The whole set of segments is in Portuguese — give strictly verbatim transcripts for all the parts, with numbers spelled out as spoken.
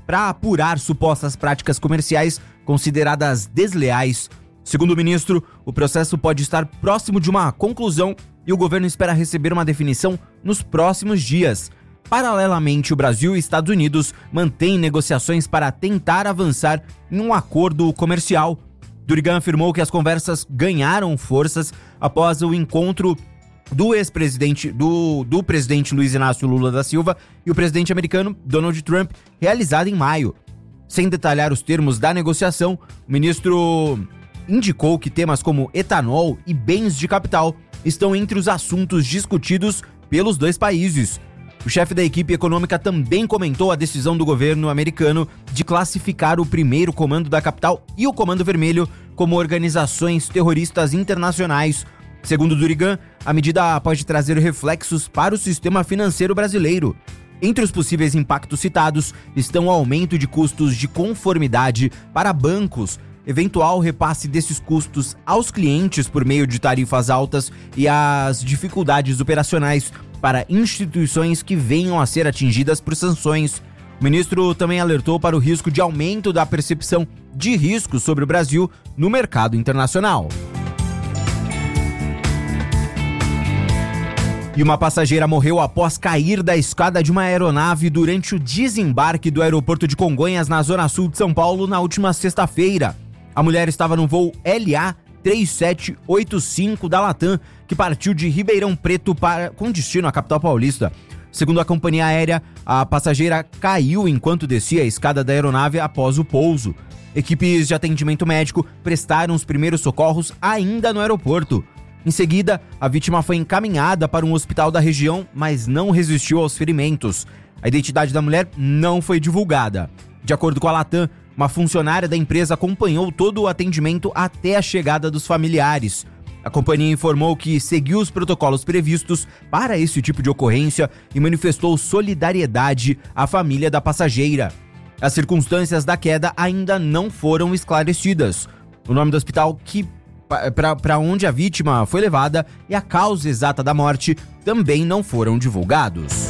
para apurar supostas práticas comerciais consideradas desleais. Segundo o ministro, o processo pode estar próximo de uma conclusão e o governo espera receber uma definição nos próximos dias. Paralelamente, o Brasil e Estados Unidos mantêm negociações para tentar avançar em um acordo comercial. Durigan afirmou que as conversas ganharam forças após o encontro do ex-presidente, do, do presidente Luiz Inácio Lula da Silva e o presidente americano Donald Trump, realizado em maio. Sem detalhar os termos da negociação, o ministro indicou que temas como etanol e bens de capital estão entre os assuntos discutidos pelos dois países. O chefe da equipe econômica também comentou a decisão do governo americano de classificar o primeiro Comando da Capital e o Comando Vermelho como organizações terroristas internacionais. Segundo Durigan, a medida pode trazer reflexos para o sistema financeiro brasileiro. Entre os possíveis impactos citados estão o aumento de custos de conformidade para bancos, eventual repasse desses custos aos clientes por meio de tarifas altas e as dificuldades operacionais para instituições que venham a ser atingidas por sanções. O ministro também alertou para o risco de aumento da percepção de risco sobre o Brasil no mercado internacional. E uma passageira morreu após cair da escada de uma aeronave durante o desembarque do aeroporto de Congonhas, na zona sul de São Paulo, na última sexta-feira. A mulher estava no voo L A três sete oito cinco da Latam, que partiu de Ribeirão Preto para, com destino à capital paulista. Segundo a companhia aérea, a passageira caiu enquanto descia a escada da aeronave após o pouso. Equipes de atendimento médico prestaram os primeiros socorros ainda no aeroporto. Em seguida, a vítima foi encaminhada para um hospital da região, mas não resistiu aos ferimentos. A identidade da mulher não foi divulgada. De acordo com a Latam, uma funcionária da empresa acompanhou todo o atendimento até a chegada dos familiares. A companhia informou que seguiu os protocolos previstos para esse tipo de ocorrência e manifestou solidariedade à família da passageira. As circunstâncias da queda ainda não foram esclarecidas. O nome do hospital que para onde a vítima foi levada e a causa exata da morte também não foram divulgados.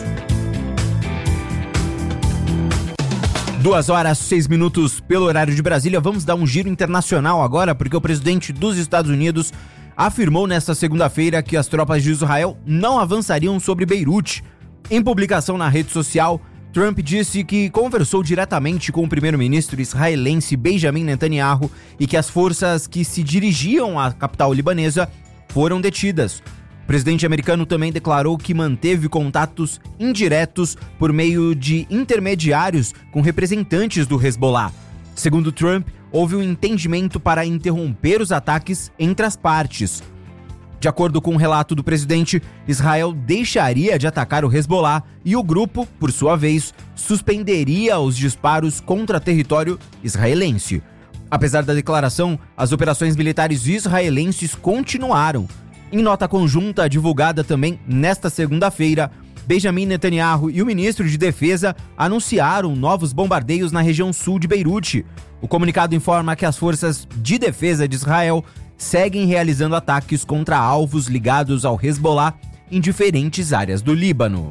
Duas horas, seis minutos pelo horário de Brasília. Vamos dar um giro internacional agora, porque o presidente dos Estados Unidos afirmou nesta segunda-feira que as tropas de Israel não avançariam sobre Beirute. Em publicação na rede social, Trump disse que conversou diretamente com o primeiro-ministro israelense Benjamin Netanyahu e que as forças que se dirigiam à capital libanesa foram detidas. O presidente americano também declarou que manteve contatos indiretos por meio de intermediários com representantes do Hezbollah. Segundo Trump, houve um entendimento para interromper os ataques entre as partes. De acordo com o relato do presidente, Israel deixaria de atacar o Hezbollah e o grupo, por sua vez, suspenderia os disparos contra território israelense. Apesar da declaração, as operações militares israelenses continuaram. Em nota conjunta divulgada também nesta segunda-feira, Benjamin Netanyahu e o ministro de Defesa anunciaram novos bombardeios na região sul de Beirute. O comunicado informa que as forças de defesa de Israel seguem realizando ataques contra alvos ligados ao Hezbollah em diferentes áreas do Líbano.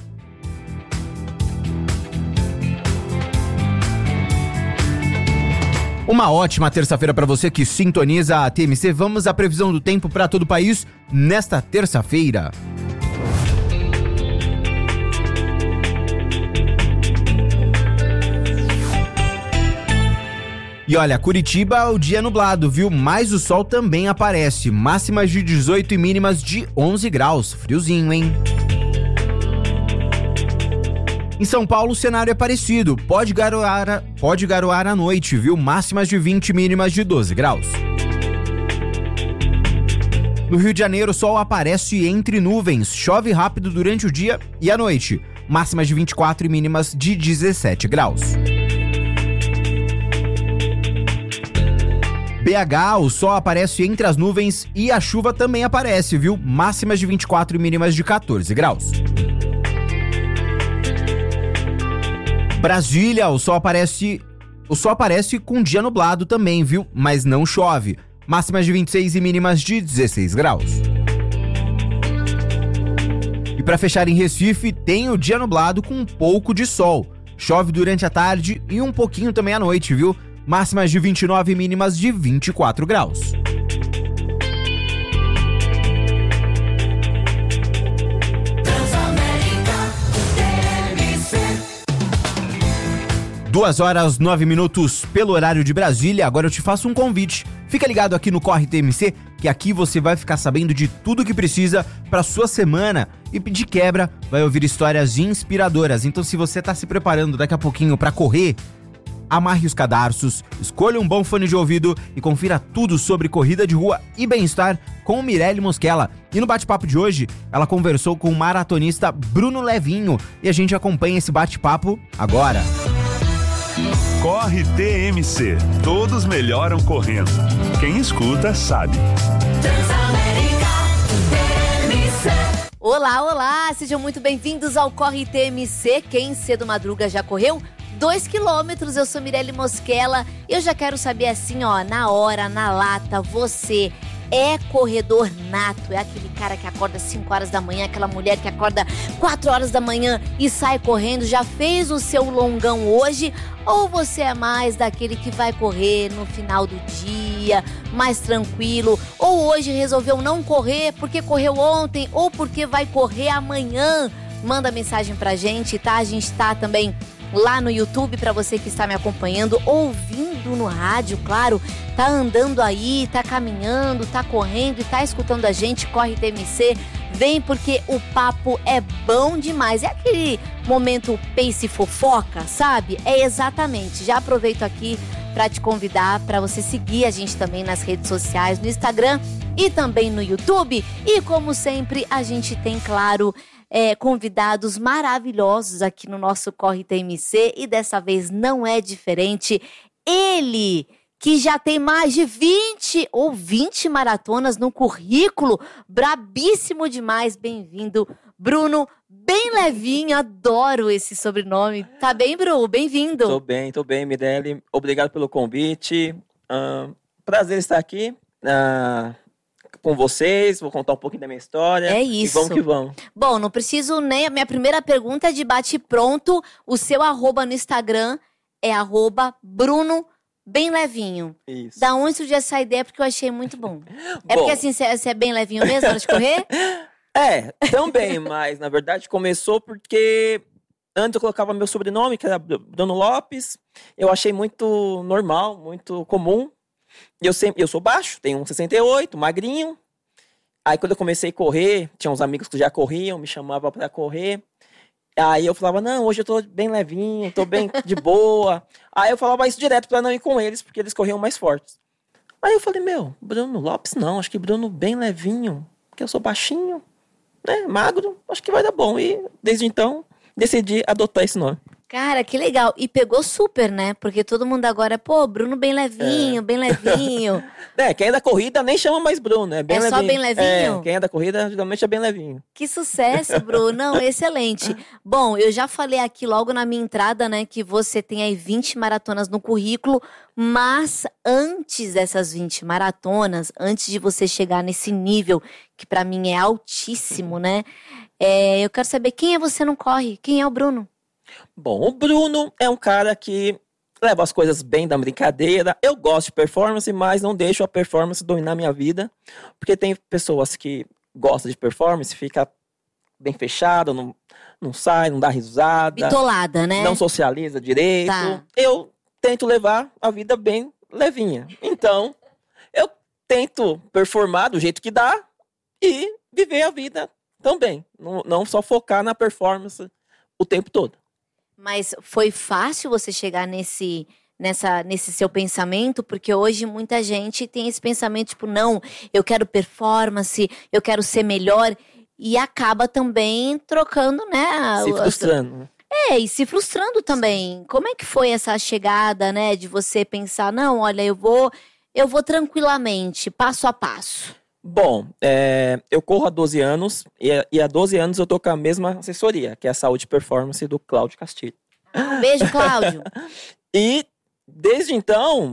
Uma ótima terça-feira para você que sintoniza a T M C. Vamos à previsão do tempo para todo o país nesta terça-feira. E olha, Curitiba, o dia é nublado, viu? Mas o sol também aparece. Máximas de dezoito e mínimas de onze graus. Friozinho, hein? Em São Paulo, o cenário é parecido. Pode garoar, pode garoar à noite, viu? Máximas de vinte, mínimas de doze graus. No Rio de Janeiro, o sol aparece entre nuvens. Chove rápido durante o dia e a noite. Máximas de vinte e quatro e mínimas de dezessete graus. B H, o sol aparece entre as nuvens e a chuva também aparece, viu? Máximas de vinte e quatro e mínimas de catorze graus. Brasília, o sol aparece, o sol aparece com dia nublado também, viu? Mas não chove. Máximas de vinte e seis e mínimas de dezesseis graus. E para fechar em Recife, tem o dia nublado com um pouco de sol. chove durante a tarde e um pouquinho também à noite, viu? Máximas de vinte e nove e mínimas de vinte e quatro graus. Duas horas, nove minutos pelo horário de Brasília. Agora eu te faço um convite. Fica ligado aqui no Corre T M C, que aqui você vai ficar sabendo de tudo que precisa para sua semana. E de quebra, vai ouvir histórias inspiradoras. Então, se você tá se preparando daqui a pouquinho para correr, amarre os cadarços, escolha um bom fone de ouvido e confira tudo sobre corrida de rua e bem-estar com Mirelle Mosquela. E no bate-papo de hoje, ela conversou com o maratonista Bruno Levinho. E a gente acompanha esse bate-papo agora. Corre T M C. Todos melhoram correndo. Quem escuta sabe. Olá, olá! Sejam muito bem-vindos ao Corre T M C. Quem cedo madruga já correu? Dois quilômetros, eu sou Mirelle Mosquela e eu já quero saber assim, ó, na hora, na lata, você é corredor nato? É aquele cara que acorda às cinco horas da manhã, aquela mulher que acorda quatro horas da manhã e sai correndo, já fez o seu longão hoje? Ou você é mais daquele que vai correr no final do dia, mais tranquilo? Ou hoje resolveu não correr porque correu ontem ou porque vai correr amanhã? Manda mensagem pra gente, tá? A gente tá também lá no YouTube para você que está me acompanhando, ouvindo no rádio, claro, tá andando aí, tá caminhando, tá correndo e tá escutando a gente. Corre T M C, vem porque o papo é bom demais. É aquele momento pace fofoca, sabe? É exatamente. Já aproveito aqui para te convidar para você seguir a gente também nas redes sociais, no Instagram e também no YouTube. E como sempre, a gente tem, claro, É, convidados maravilhosos aqui no nosso Corre T M C e dessa vez não é diferente. Ele, que já tem mais de vinte ou vinte maratonas no currículo, brabíssimo demais, bem-vindo, Bruno, bem levinho, adoro esse sobrenome. Tá bem, Bruno? Bem-vindo. Tô bem, tô bem, Mirelle, obrigado pelo convite, uh, prazer estar aqui, uh... com vocês, vou contar um pouquinho da minha história. É isso. E vamos que vamos. Bom, não preciso nem... A minha primeira pergunta é de bate-pronto. O seu arroba no Instagram é arroba Bruno Bem Levinho. Isso. Da onde surgiu essa ideia? Porque eu achei muito bom. É bom, porque assim, você é bem levinho mesmo na hora de correr? É, também, mas na verdade começou porque antes eu colocava meu sobrenome, que era Bruno Lopes. Eu achei muito normal, muito comum. Eu, sempre, eu sou baixo, tenho um e sessenta e oito, magrinho. Aí quando eu comecei a correr, tinha uns amigos que já corriam, me chamavam pra correr. Aí eu falava, não, hoje eu tô bem levinho, tô bem de boa. Aí eu falava isso direto pra não ir com eles, porque eles corriam mais fortes. Aí eu falei, meu, Bruno Lopes não, acho que Bruno bem levinho, porque eu sou baixinho, né, magro, acho que vai dar bom. E desde então, decidi adotar esse nome. Cara, que legal. E pegou super, né? Porque todo mundo agora, pô, Bruno bem levinho, é. bem levinho. É, quem é da corrida nem chama mais Bruno, é bem é levinho. É só bem levinho? É, quem é da corrida geralmente é bem levinho. Que sucesso, Bruno. Não, excelente. Bom, eu já falei aqui logo na minha entrada, né, que você tem aí vinte maratonas no currículo, mas antes dessas vinte maratonas, antes de você chegar nesse nível, que pra mim é altíssimo, né, é, eu quero saber quem é você no corre, quem é o Bruno? Bom, o Bruno é um cara que leva as coisas bem da brincadeira. Eu gosto de performance, mas não deixo a performance dominar minha vida. Porque tem pessoas que gostam de performance, fica bem fechado, não, não sai, não dá risada. Bitolada, né? Não socializa direito. Tá. Eu tento levar a vida bem levinha. Então, eu tento performar do jeito que dá e viver a vida também. Não, não só focar na performance o tempo todo. Mas foi fácil você chegar nesse, nessa, nesse seu pensamento? Porque hoje muita gente tem esse pensamento, tipo, não, eu quero performance, eu quero ser melhor. E acaba também trocando, né? Se frustrando. É, e se frustrando também. Como é que foi essa chegada, né? De você pensar, não, olha, eu vou, eu vou tranquilamente, passo a passo. Bom, é, eu corro há doze anos e, e há doze anos eu tô com a mesma assessoria, que é a Saúde e Performance do Cláudio Castilho. Um beijo, Cláudio. E desde então,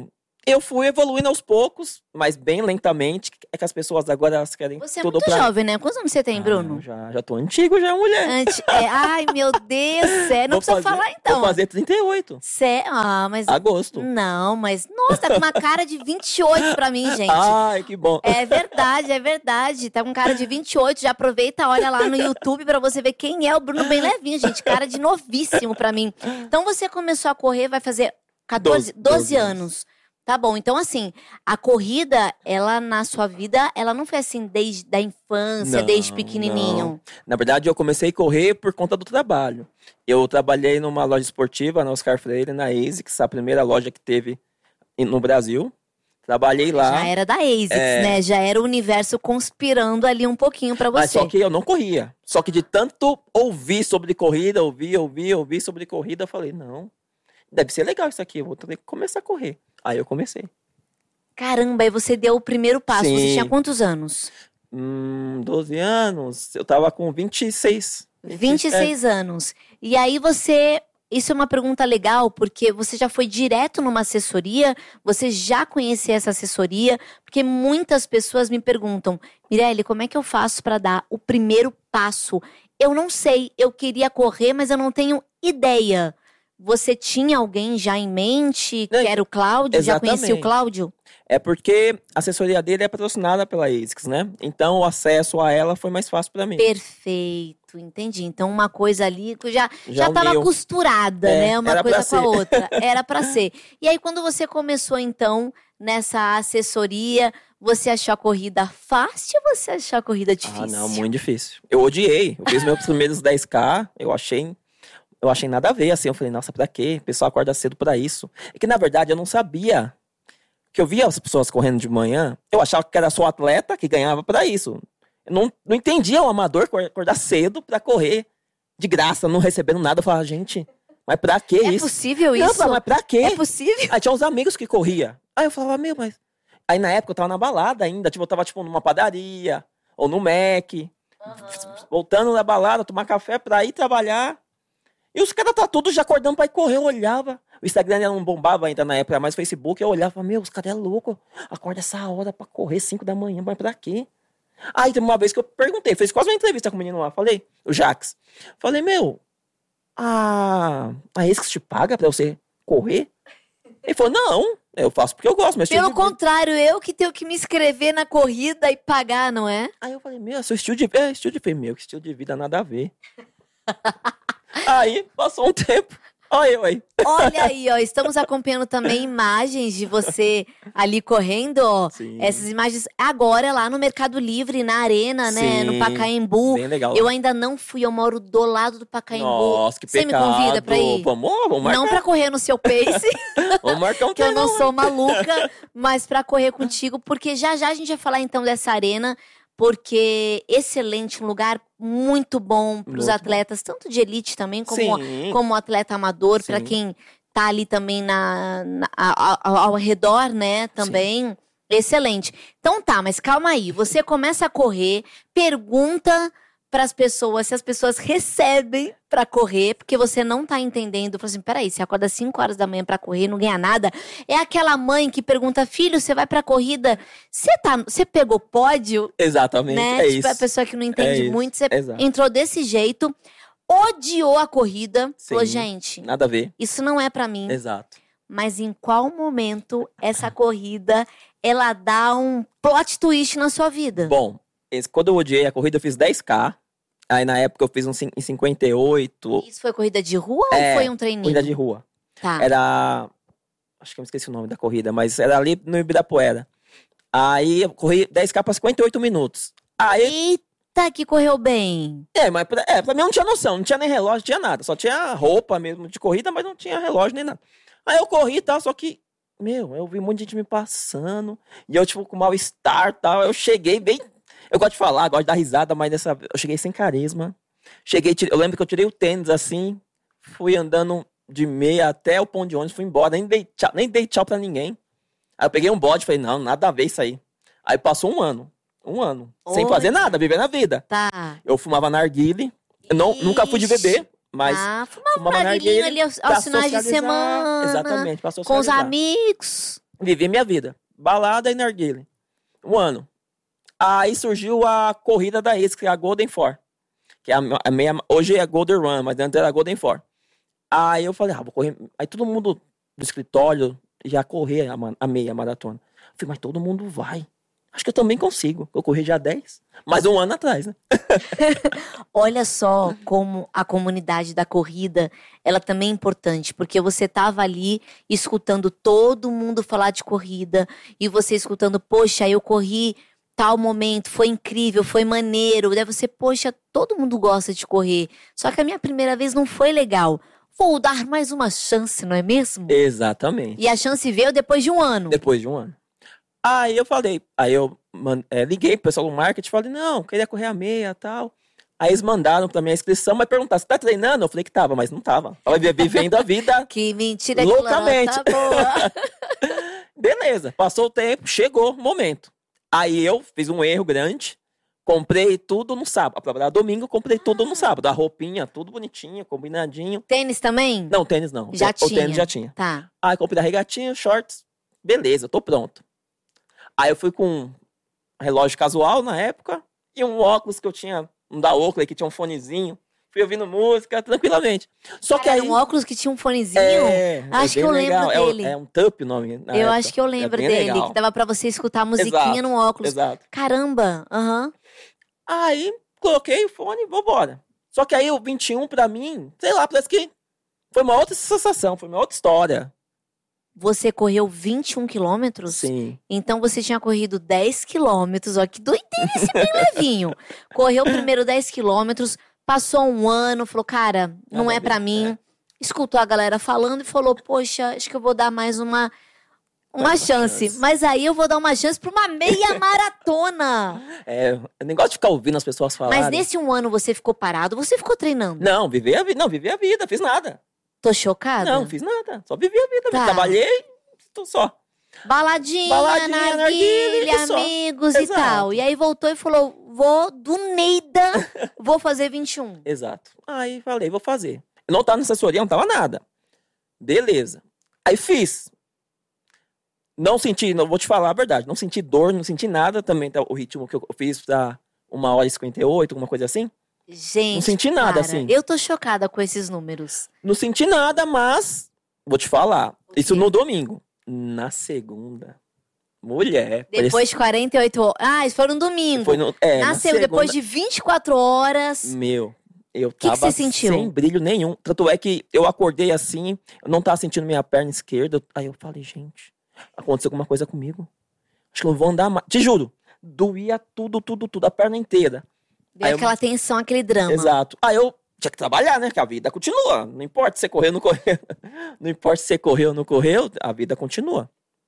eu fui evoluindo aos poucos, mas bem lentamente. É que as pessoas agora elas querem Você é tudo muito pra... jovem, né? Quantos anos você tem, Ah, Bruno? já, já tô antigo, já, mulher. Antes, é, ai, meu Deus, sério. Não Vou precisa fazer- falar, então. Vou fazer trinta e oito. Sé... Ah, mas... Agosto. Não, mas... Nossa, tá com uma cara de vinte e oito pra mim, gente. Ai, que bom. É verdade, é verdade. Tá com cara de vinte e oito. Já aproveita, olha lá no YouTube pra você ver quem é o Bruno bem levinho, gente. Cara de novíssimo pra mim. Então você começou a correr, vai fazer quatorze, doze, doze doze anos. Tá bom, então assim, a corrida, ela na sua vida, ela não foi assim desde a infância, Não, desde pequenininho. não. Na verdade, eu comecei a correr por conta do trabalho. Eu trabalhei numa loja esportiva, na Oscar Freire, na ASICS, a primeira loja que teve no Brasil. Trabalhei lá. Já era da ASICS, É. né? Já era o universo conspirando ali um pouquinho pra Mas você. só que eu não corria. Só que de tanto ouvir sobre corrida, ouvir, ouvir, ouvir sobre corrida, eu falei, não, deve ser legal isso aqui, eu vou ter que começar a correr. Aí eu comecei. Caramba, aí você deu o primeiro passo. Você Sim. tinha quantos anos? Hum, doze anos, eu tava com vinte e seis. vinte e seis anos. E aí você... Isso é uma pergunta legal, porque você já foi direto numa assessoria, você já conhecia essa assessoria, porque muitas pessoas me perguntam, Mirelle, como é que eu faço para dar o primeiro passo? Eu não sei, eu queria correr, mas eu não tenho ideia. Você tinha alguém já em mente, que É, era o Cláudio? Já conhecia o exatamente. Cláudio? É porque a assessoria dele é patrocinada pela ASICS, né? Então o acesso a ela foi mais fácil pra mim. Perfeito, entendi. Então uma coisa ali que já já Já estava uniu. costurada, É, né? Uma era coisa pra com a ser. outra. Era pra ser. E aí quando você começou então nessa assessoria, você achou a corrida fácil ou você achou a corrida difícil? Ah, não, muito difícil. Eu odiei. Eu fiz meus primeiros dez K, eu achei, eu achei nada a ver, assim. Eu falei, nossa, pra quê? O pessoal acorda cedo pra isso. É que, na verdade, eu não sabia. Que eu via as pessoas correndo de manhã, eu achava que era só atleta que ganhava pra isso. Eu não, não entendia o amador acordar cedo pra correr de graça, não recebendo nada. Eu falava, gente, mas pra que É isso? possível Não, eu isso? falava, mas pra quê? É possível? Aí tinha uns amigos que corria. Aí eu falava, meu, mas... Aí na época eu tava na balada ainda, tipo, eu tava tipo numa padaria, ou no Mac, voltando da balada, tomar café pra ir trabalhar. E os caras tá todos já acordando pra ir correr, eu olhava. O Instagram ainda não bombava ainda na época, mas o Facebook, eu olhava e falava, meu, os caras é louco, acorda essa hora pra correr cinco da manhã, mas pra quê? Aí teve uma vez que eu perguntei, fez quase uma entrevista com o menino lá, falei, o Jax, falei, meu, a, a ASICS te paga pra você correr? Ele falou, não, eu faço porque eu gosto, mas Pelo contrário, eu que tenho que me inscrever na corrida e pagar, não é? Aí eu falei, meu, seu estilo de vida, é, estilo de vida, meu, que estilo de vida nada a ver. Aí, passou um tempo, olha eu aí. Olha aí, ó, estamos acompanhando também imagens de você ali correndo, ó. Sim. Essas imagens agora lá no Mercado Livre, na Arena, né, Sim, no Pacaembu. Bem legal. Eu ainda não fui, eu moro do lado do Pacaembu. Nossa, que Você pecado. me convida pra ir? Vamos, vamos marcar. Não pra correr no seu pace, Vamos marcar um que eu não treino. sou maluca, mas pra correr contigo, porque já já a gente vai falar então dessa arena, porque excelente, um lugar muito bom pros Muito atletas, tanto de elite também, como, Sim. como atleta amador, pra Sim. quem tá ali também na, na- a- a- ao redor, né, também. Excelente. Então tá, mas calma aí. Você começa a correr, pergunta pras pessoas se as pessoas recebem pra correr, porque você não tá entendendo. Fala assim, peraí, você acorda cinco horas da manhã pra correr, não ganha nada. É aquela mãe que pergunta, filho, você vai pra corrida, você tá, você pegou pódio? Exatamente, Né? é tipo, isso. a pessoa que não entende É isso, muito, você exato. entrou desse jeito, odiou a corrida, falou, Sim. gente, Nada a ver. isso não é pra mim. Exato. Mas em qual momento essa corrida, ela dá um plot twist na sua vida? Bom, esse, quando eu odiei a corrida, eu fiz dez K. Aí na época eu fiz um cin- em cinquenta e oito. Isso foi corrida de rua É, ou foi um treininho? Corrida de rua. Tá. Era. Acho que eu me esqueci o nome da corrida, mas era ali no Ibirapuera. Aí eu corri dez K para cinquenta e oito minutos. Aí. Eita, que correu bem. É, mas pra, é, pra mim eu não tinha noção, não tinha nem relógio, não tinha nada. Só tinha roupa mesmo de corrida, mas não tinha relógio nem nada. Aí eu corri e tal, só que, meu, eu vi um monte de gente me passando. E eu, tipo, com mal-estar e tal. Eu cheguei bem. Eu gosto de falar, gosto de dar risada, mas dessa vez eu cheguei sem carisma. Cheguei, tirei- eu lembro que eu tirei o tênis assim, fui andando de meia até o ponto de ônibus, fui embora, nem dei tchau, nem dei tchau pra ninguém. Aí eu peguei um bode e falei, não, nada a ver isso aí. Aí passou um ano, um ano, sem fazer Olha. nada, vivendo a vida. Tá. Eu fumava narguile, eu não, nunca fui de beber, mas ah, fumava fumava um narguilinho narguile ali aos, pra aos finais de socializar. semana. Exatamente, pra Com os socializar. amigos. Vivi minha vida. Balada e narguilé. Um ano. Aí surgiu a corrida da ex, que é a Golden Four. Que é a, a meia, hoje é a Golden Run, mas antes era a Golden Four. Aí eu falei, ah, vou correr. Aí todo mundo do escritório já corria a, a meia maratona. Eu falei, mas todo mundo vai. Acho que eu também consigo. Eu corri já dez, mas um ano atrás, né? Olha só como a comunidade da corrida, ela também é importante, porque você tava ali escutando todo mundo falar de corrida e você escutando, poxa, eu corri tal momento, foi incrível, foi maneiro. Daí você, poxa, todo mundo gosta de correr, só que a minha primeira vez não foi legal. Vou dar mais uma chance, não é mesmo? Exatamente. E a chance veio depois de um ano. Depois de um ano. Aí eu falei, aí eu man, é, liguei pro pessoal do marketing, falei, não, queria correr a meia e tal. Aí eles mandaram pra minha inscrição, mas perguntaram, você tá treinando? Eu falei que tava, mas não tava. Tava vivendo a vida Que mentira, loucamente. Que tá boa. Beleza, passou o tempo, chegou o momento. Aí eu fiz um erro grande, comprei tudo no sábado. A prova era domingo, comprei tudo no sábado. A roupinha, tudo bonitinho, combinadinho. Tênis também? Não, tênis não. Já o, tinha. O tênis já tinha. Tá. Aí comprei a regatinha, shorts, beleza, tô pronto. Aí eu fui com um relógio casual na época e um óculos que eu tinha, um da Oakley que tinha um fonezinho. Fui ouvindo música tranquilamente. Só que Era aí... um óculos que tinha um fonezinho? É, Acho é que eu legal. lembro dele. É, é um Tup o nome. na Eu época. acho que eu lembro é dele, legal. que dava pra você escutar a musiquinha Exato, no óculos. Exato. Caramba, aham. Uhum. Aí, coloquei o fone e vambora. Só que aí o vinte e um pra mim, sei lá, parece que foi uma outra sensação, foi uma outra história. Você correu vinte e um quilômetros? Sim. Então você tinha corrido dez quilômetros, ó, que doideira esse bem levinho. Correu primeiro dez quilômetros, passou um ano, falou, cara, não Nada é pra bem, mim. é. Escutou a galera falando e falou, poxa, acho que eu vou dar mais uma, uma Mais uma chance. chance. Mas aí eu vou dar uma chance pra uma meia maratona. É, eu nem gosto de ficar ouvindo as pessoas falarem. Mas nesse um ano você ficou parado, você ficou treinando? Não, viver a vida, não, viver a vida, fiz nada. Tô chocada. Não, fiz nada, só vivi a vida, Tá. trabalhei, tô só. Baladinha, Baladinha, narguilha, narguilha, só. amigos e Exato. tal. E aí voltou e falou, vou do Neida, vou fazer vinte e um. Exato. Aí falei, vou fazer. Eu não tava na assessoria, não tava nada. Beleza. Aí fiz. Não senti, não vou te falar a verdade, não senti dor, não senti nada também. Tá, o ritmo que eu fiz pra uma hora e cinquenta e oito, alguma coisa assim. Gente, Não senti nada, cara, assim. eu tô chocada com esses números. Não senti nada, mas vou te falar. Isso no domingo. Na segunda, mulher. Depois parecia- de quarenta e oito horas. Ah, isso foi no domingo. Foi no, é, na Nasceu segunda, depois de vinte e quatro horas. Meu, eu que tava você sentiu? sem brilho nenhum. Tanto é que eu acordei assim, eu não tava sentindo minha perna esquerda. Aí eu falei, gente, aconteceu alguma coisa comigo. Acho que eu não vou andar mais. Te juro, doía tudo, tudo, tudo, a perna inteira. Deu Aí eu- aquela tensão, aquele drama. Exato. Aí eu tinha que trabalhar, né? Que a vida continua. Não importa se você correu ou não correu. Não importa se você correu ou não correu, a vida continua.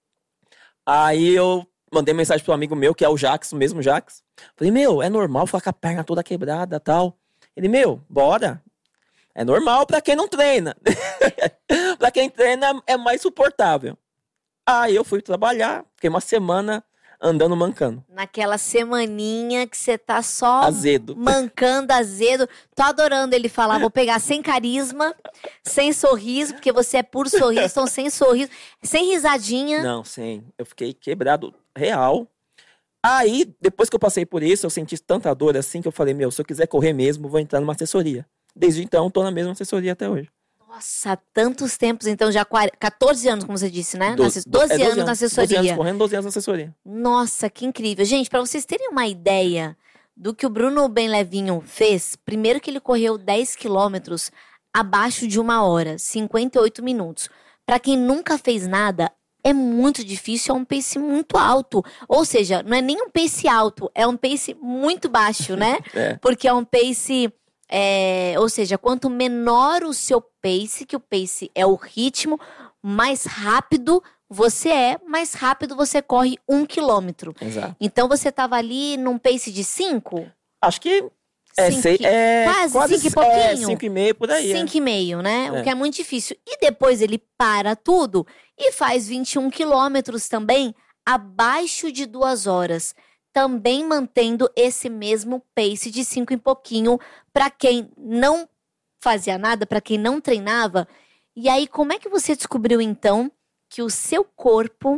Aí eu mandei mensagem pro amigo meu, que é o Jax, o mesmo Jax. Falei, meu, é normal ficar com a perna toda quebrada e tal. Ele, meu, bora. É normal pra quem não treina. Pra quem treina é mais suportável. Aí eu fui trabalhar, fiquei uma semana andando mancando. Naquela semaninha que você tá só Azedo. mancando, azedo. Tô adorando ele falar, vou pegar sem carisma, sem sorriso, porque você é puro sorriso, então sem sorriso, sem risadinha. Não, sim. Eu fiquei quebrado real. Aí, depois que eu passei por isso, eu senti tanta dor assim que eu falei, meu, se eu quiser correr mesmo, vou entrar numa assessoria. Desde então, tô na mesma assessoria até hoje. Nossa, tantos tempos, então já quar- quatorze anos, como você disse, né? Na Do- asse- doze é, anos na assessoria. doze anos correndo, doze anos na assessoria. Nossa, que incrível. Gente, pra vocês terem uma ideia do que o Bruno Bem Levinho fez, primeiro que ele correu dez quilômetros abaixo de uma hora, cinquenta e oito minutos. Pra quem nunca fez nada, é muito difícil, é um pace muito alto. Ou seja, não é nem um pace alto, é um pace muito baixo, né? É. Porque é um pace... é, ou seja, quanto menor o seu pace, que o pace é o ritmo, mais rápido você é, mais rápido você corre um quilômetro. Exato. Então você tava ali num pace de cinco? Acho que é, Cinco sei, e- é quase cinco e É, pouquinho? cinco e meio por aí. é. Cinco e meio, né? O É. que é muito difícil. E depois ele para tudo e faz vinte e um quilômetros também, abaixo de duas horas. Também mantendo esse mesmo pace de cinco e pouquinho para quem não fazia nada, para quem não treinava. E aí, como é que você descobriu então que o seu corpo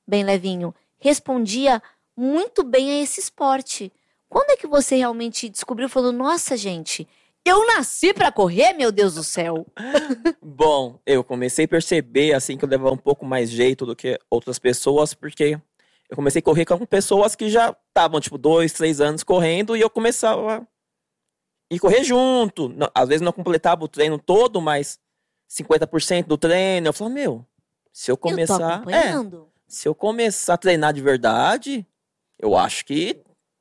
bem levinho, respondia muito bem a esse esporte. Quando é que você realmente descobriu, falou, nossa, gente, eu nasci pra correr, meu Deus do céu? Bom, eu comecei a perceber, assim, que eu levava um pouco mais jeito do que outras pessoas, porque eu comecei a correr com pessoas que já estavam, tipo, dois, três anos correndo, e eu começava a ir correr junto. Não, às vezes não completava o treino todo, mas cinquenta por cento do treino. Eu falava, meu, se eu começar... Eu tô acompanhando. É, se eu começar a treinar de verdade, eu acho que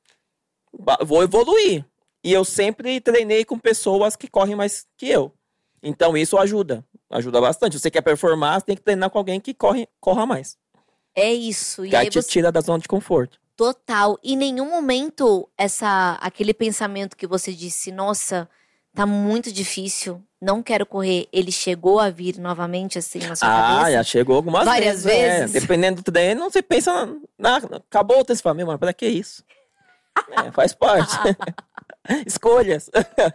vou evoluir. E eu sempre treinei com pessoas que correm mais que eu. Então isso ajuda. Ajuda bastante. Se você quer performar, você tem que treinar com alguém que corre, corra mais. É isso. E Que aí aí te você... tira da zona de conforto. Total. Em nenhum momento, essa, aquele pensamento que você disse, nossa, tá muito difícil, não quero correr, ele chegou a vir novamente assim na sua Ah, cabeça? já chegou algumas Várias vezes. vezes. É, dependendo do treino, você pensa, na, na, acabou o treino, você fala, meu, mas pra que isso? É, faz parte. Escolhas.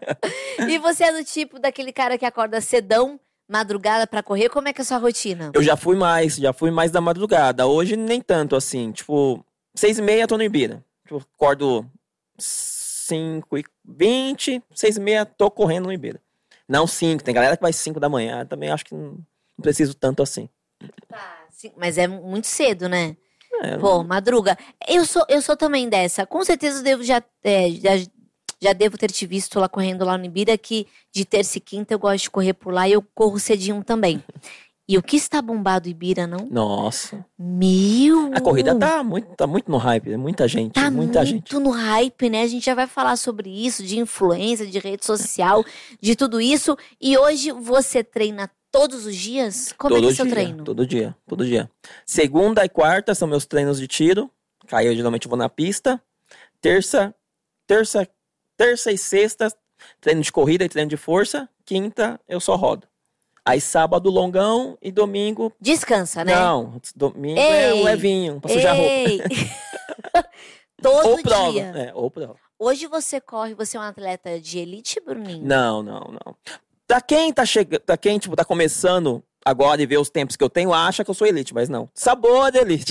E você é do tipo daquele cara que acorda cedão, madrugada pra correr? Como é que é a sua rotina? Eu já fui mais, já fui mais da madrugada. Hoje nem tanto assim, tipo, seis e meia tô no Ibira. Tipo, acordo cinco e vinte, seis e meia tô correndo no Ibira. Não cinco, tem galera que vai cinco da manhã, também acho que não, não preciso tanto assim. Tá, sim, mas é muito cedo, né? É, Pô, madruga. Eu sou, eu sou também dessa. Com certeza eu devo já, é, já, já devo ter te visto lá correndo lá no Ibira, que de terça e quinta eu gosto de correr por lá e eu corro cedinho também. E o que está bombado Ibira, não? Nossa. Meu! A corrida tá muito, tá muito no hype, muita gente, Tá muita muito gente. no hype, né? A gente já vai falar sobre isso, de influência, de rede social, de tudo isso. E hoje você treina todos os dias? Como todo é que é o seu dia, treino? Todo dia, todo dia. Segunda e quarta são meus treinos de tiro. Aí eu geralmente vou na pista. Terça, terça, terça e sexta, treino de corrida e treino de força. Quinta, eu só rodo. Aí sábado, longão, e domingo... Descansa, né? Não, domingo Ei, é um levinho, pra sujar Ei. roupa. Todo ou prova, dia. é, ou prova. Hoje você corre, você é um atleta de elite, Bruninho? Não, não, não. Pra quem tá chegando, pra quem, tipo, tá começando agora e vê os tempos que eu tenho, acha que eu sou elite, mas não. Sabor de elite.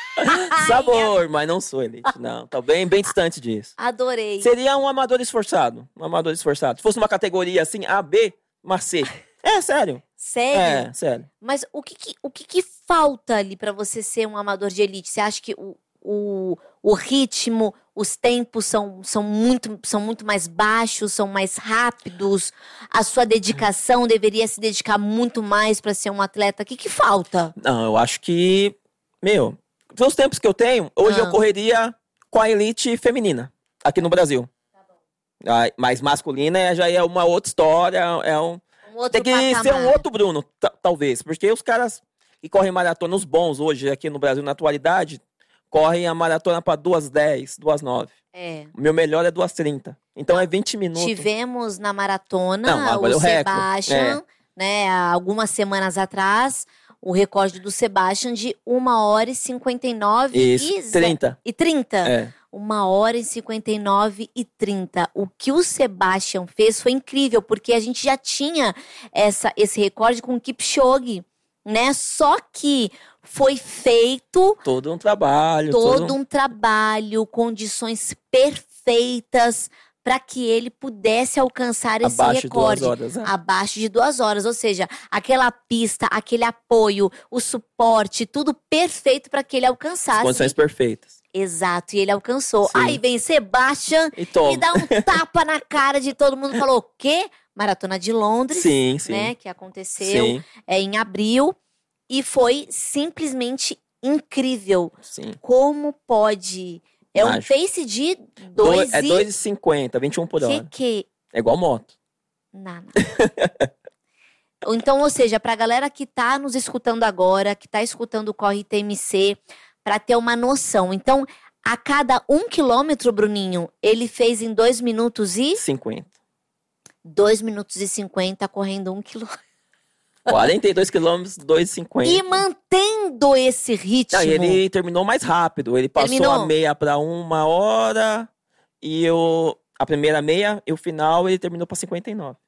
Sabor, mas não sou elite, não. Tá bem, bem distante disso. Adorei. Seria um amador esforçado, um amador esforçado. Se fosse uma categoria assim, A, B, mas C. É, sério. Sério? É, sério. Mas o que que, o que que falta ali pra você ser um amador de elite? Você acha que o, o, o ritmo, os tempos são, são, muito, são muito mais baixos, são mais rápidos? A sua dedicação deveria se dedicar muito mais pra ser um atleta? O que que falta? Não, eu acho que, meu, pelos tempos que eu tenho, hoje Ah. eu correria com a elite feminina, aqui no Brasil. Ah, mas masculina é- já é uma outra história, é um... Um outro Tem que patamar. ser um outro Bruno, ta- talvez. Porque os caras que correm maratona, os bons hoje aqui no Brasil, na atualidade, correm a maratona para duas dez, duas nove. É. O meu melhor é duas trinta. Então é vinte minutos. Tivemos na maratona Não, agora é o o recorde. Sebastian, né, há algumas semanas atrás, o recorde do Sebastian de uma hora e cinquenta e nove Isso, e ze- trinta. E trinta? É. uma hora e cinquenta e nove e trinta. O que o Sebastian fez foi incrível, porque a gente já tinha essa, esse recorde com o Kipchoge, né? Só que foi feito Todo um trabalho. todo um trabalho, condições perfeitas para que ele pudesse alcançar esse abaixo de duas recorde. horas. né? Abaixo de duas horas, ou seja, aquela pista, aquele apoio, o suporte, tudo perfeito para que ele alcançasse. Condições perfeitas. Exato, e ele alcançou. Sim. Aí vem Sebastian E toma. e dá um tapa na cara de todo mundo. Falou, o quê? Maratona de Londres, Sim, sim. né? Que aconteceu Sim, é, em abril. E foi simplesmente incrível. sim. Como pode... É um Mágico. pace de Dois, dois é e... dois e cinquenta, vinte e um por que hora. que... É igual moto. Nada. Então, ou seja, pra galera que tá nos escutando agora, que tá escutando o Corre T M C, pra ter uma noção. Então, a cada um quilômetro, Bruninho, ele fez em dois minutos e... cinquenta. Dois minutos e cinquenta correndo um quilômetro. quarenta e dois quilômetros, dois e cinquenta. E mantendo esse ritmo. Não, e ele terminou mais rápido. Ele passou Terminou? a meia para uma hora e eu, a primeira meia e o final ele terminou para cinquenta e nove.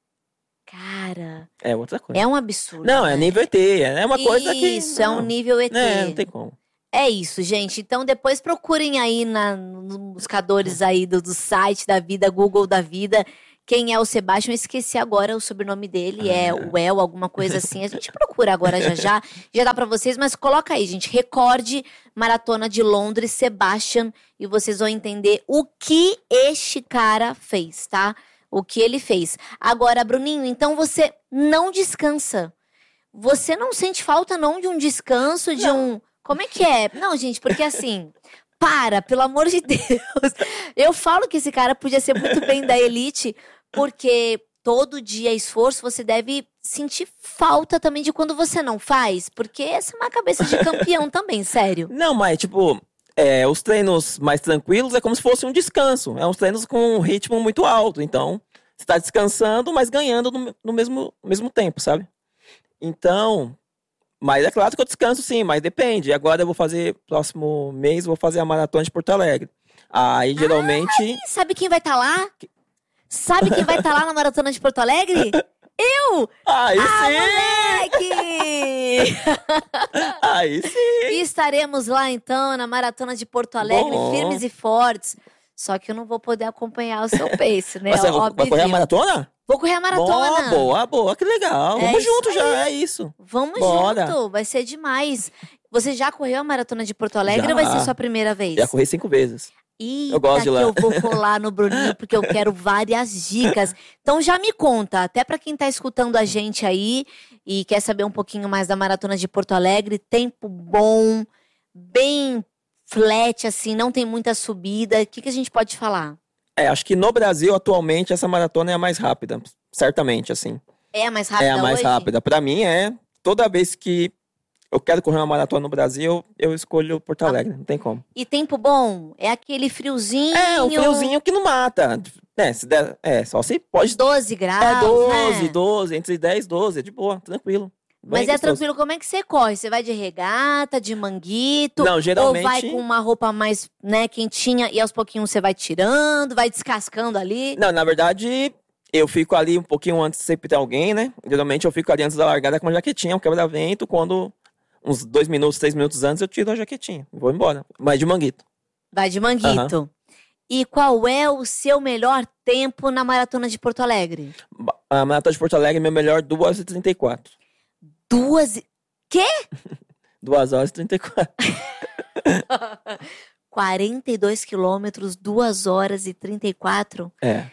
Cara, É outra coisa. é um absurdo. Não, é né? nível E T. É uma coisa que. Isso, é um não, nível E T. É, não tem como. É isso, gente. Então depois procurem aí na, nos buscadores aí do, do site da vida, Google da vida, quem é o Sebastião. Eu esqueci agora o sobrenome dele, ah. é o El, alguma coisa assim. A gente procura agora já já. Já dá pra vocês, mas coloca aí, gente. Recorde Maratona de Londres, Sebastian, e vocês vão entender o que este cara fez, tá? O que ele fez. Agora, Bruninho, então você não descansa. Você não sente falta não de um descanso, de não. um... Como é que é? Não, gente, porque assim, para, pelo amor de Deus. Eu falo que esse cara podia ser muito bem da elite, porque todo dia esforço, você deve sentir falta também de quando você não faz, porque essa é uma cabeça de campeão também, sério. Não, mas tipo, é, os treinos mais tranquilos é como se fosse um descanso. É uns treinos com um ritmo muito alto, então você tá descansando, mas ganhando no, no mesmo, mesmo tempo, sabe? Então... Mas é claro que eu descanso sim, mas depende. Agora eu vou fazer, próximo mês, vou fazer a Maratona de Porto Alegre. Aí, geralmente... Ai, sabe quem vai estar tá lá? Sabe quem vai estar tá lá na Maratona de Porto Alegre? Eu! Aí ah, sim! moleque! Aí sim! E estaremos lá, então, na Maratona de Porto Alegre, Bom. firmes e fortes. Só que eu não vou poder acompanhar o seu pace, né? Você vai correr a maratona? Vou correr a maratona. Boa, boa, boa, que legal. É Vamos junto aí. já, é isso. Vamos Bora. junto, vai ser demais. Você já correu a Maratona de Porto Alegre Já. ou vai ser sua primeira vez? Já corri cinco vezes. Eita, Eu gosto de lá. que eu vou colar no Bruninho, porque eu quero várias dicas. Então já me conta, até pra quem tá escutando a gente aí e quer saber um pouquinho mais da Maratona de Porto Alegre, tempo bom, bem flat, assim, não tem muita subida. O que, que a gente pode falar? É, acho que no Brasil, atualmente, essa maratona é a mais rápida. Certamente, assim. É a mais rápida É a mais hoje? rápida. Pra mim, é. Toda vez que eu quero correr uma maratona no Brasil, eu escolho Porto Alegre. Não tem como. E tempo bom? É aquele friozinho... É, um friozinho que não mata. É, se der, é só se pode... doze graus, É, doze, né? doze, entre dez e doze. É de boa, tranquilo. Mas Bem é gostoso. tranquilo, como é que você corre? Você vai de regata, de manguito? Não, geralmente- Ou vai com uma roupa mais, né, quentinha e aos pouquinhos você vai tirando, vai descascando ali? Não, na verdade, eu fico ali um pouquinho antes, sempre tem alguém, né? Geralmente eu fico ali antes da largada com uma jaquetinha, um quebra-vento. Quando, uns dois minutos, três minutos antes, eu tiro a jaquetinha. Vou embora. Mas de manguito. Vai de manguito. E qual é o seu melhor tempo na Maratona de Porto Alegre? A maratona de Porto Alegre é meu melhor duas horas e trinta e quatro. Duas... e- Quê? duas horas e trinta e quatro. quarenta e dois quilômetros, duas horas e trinta e quatro? É.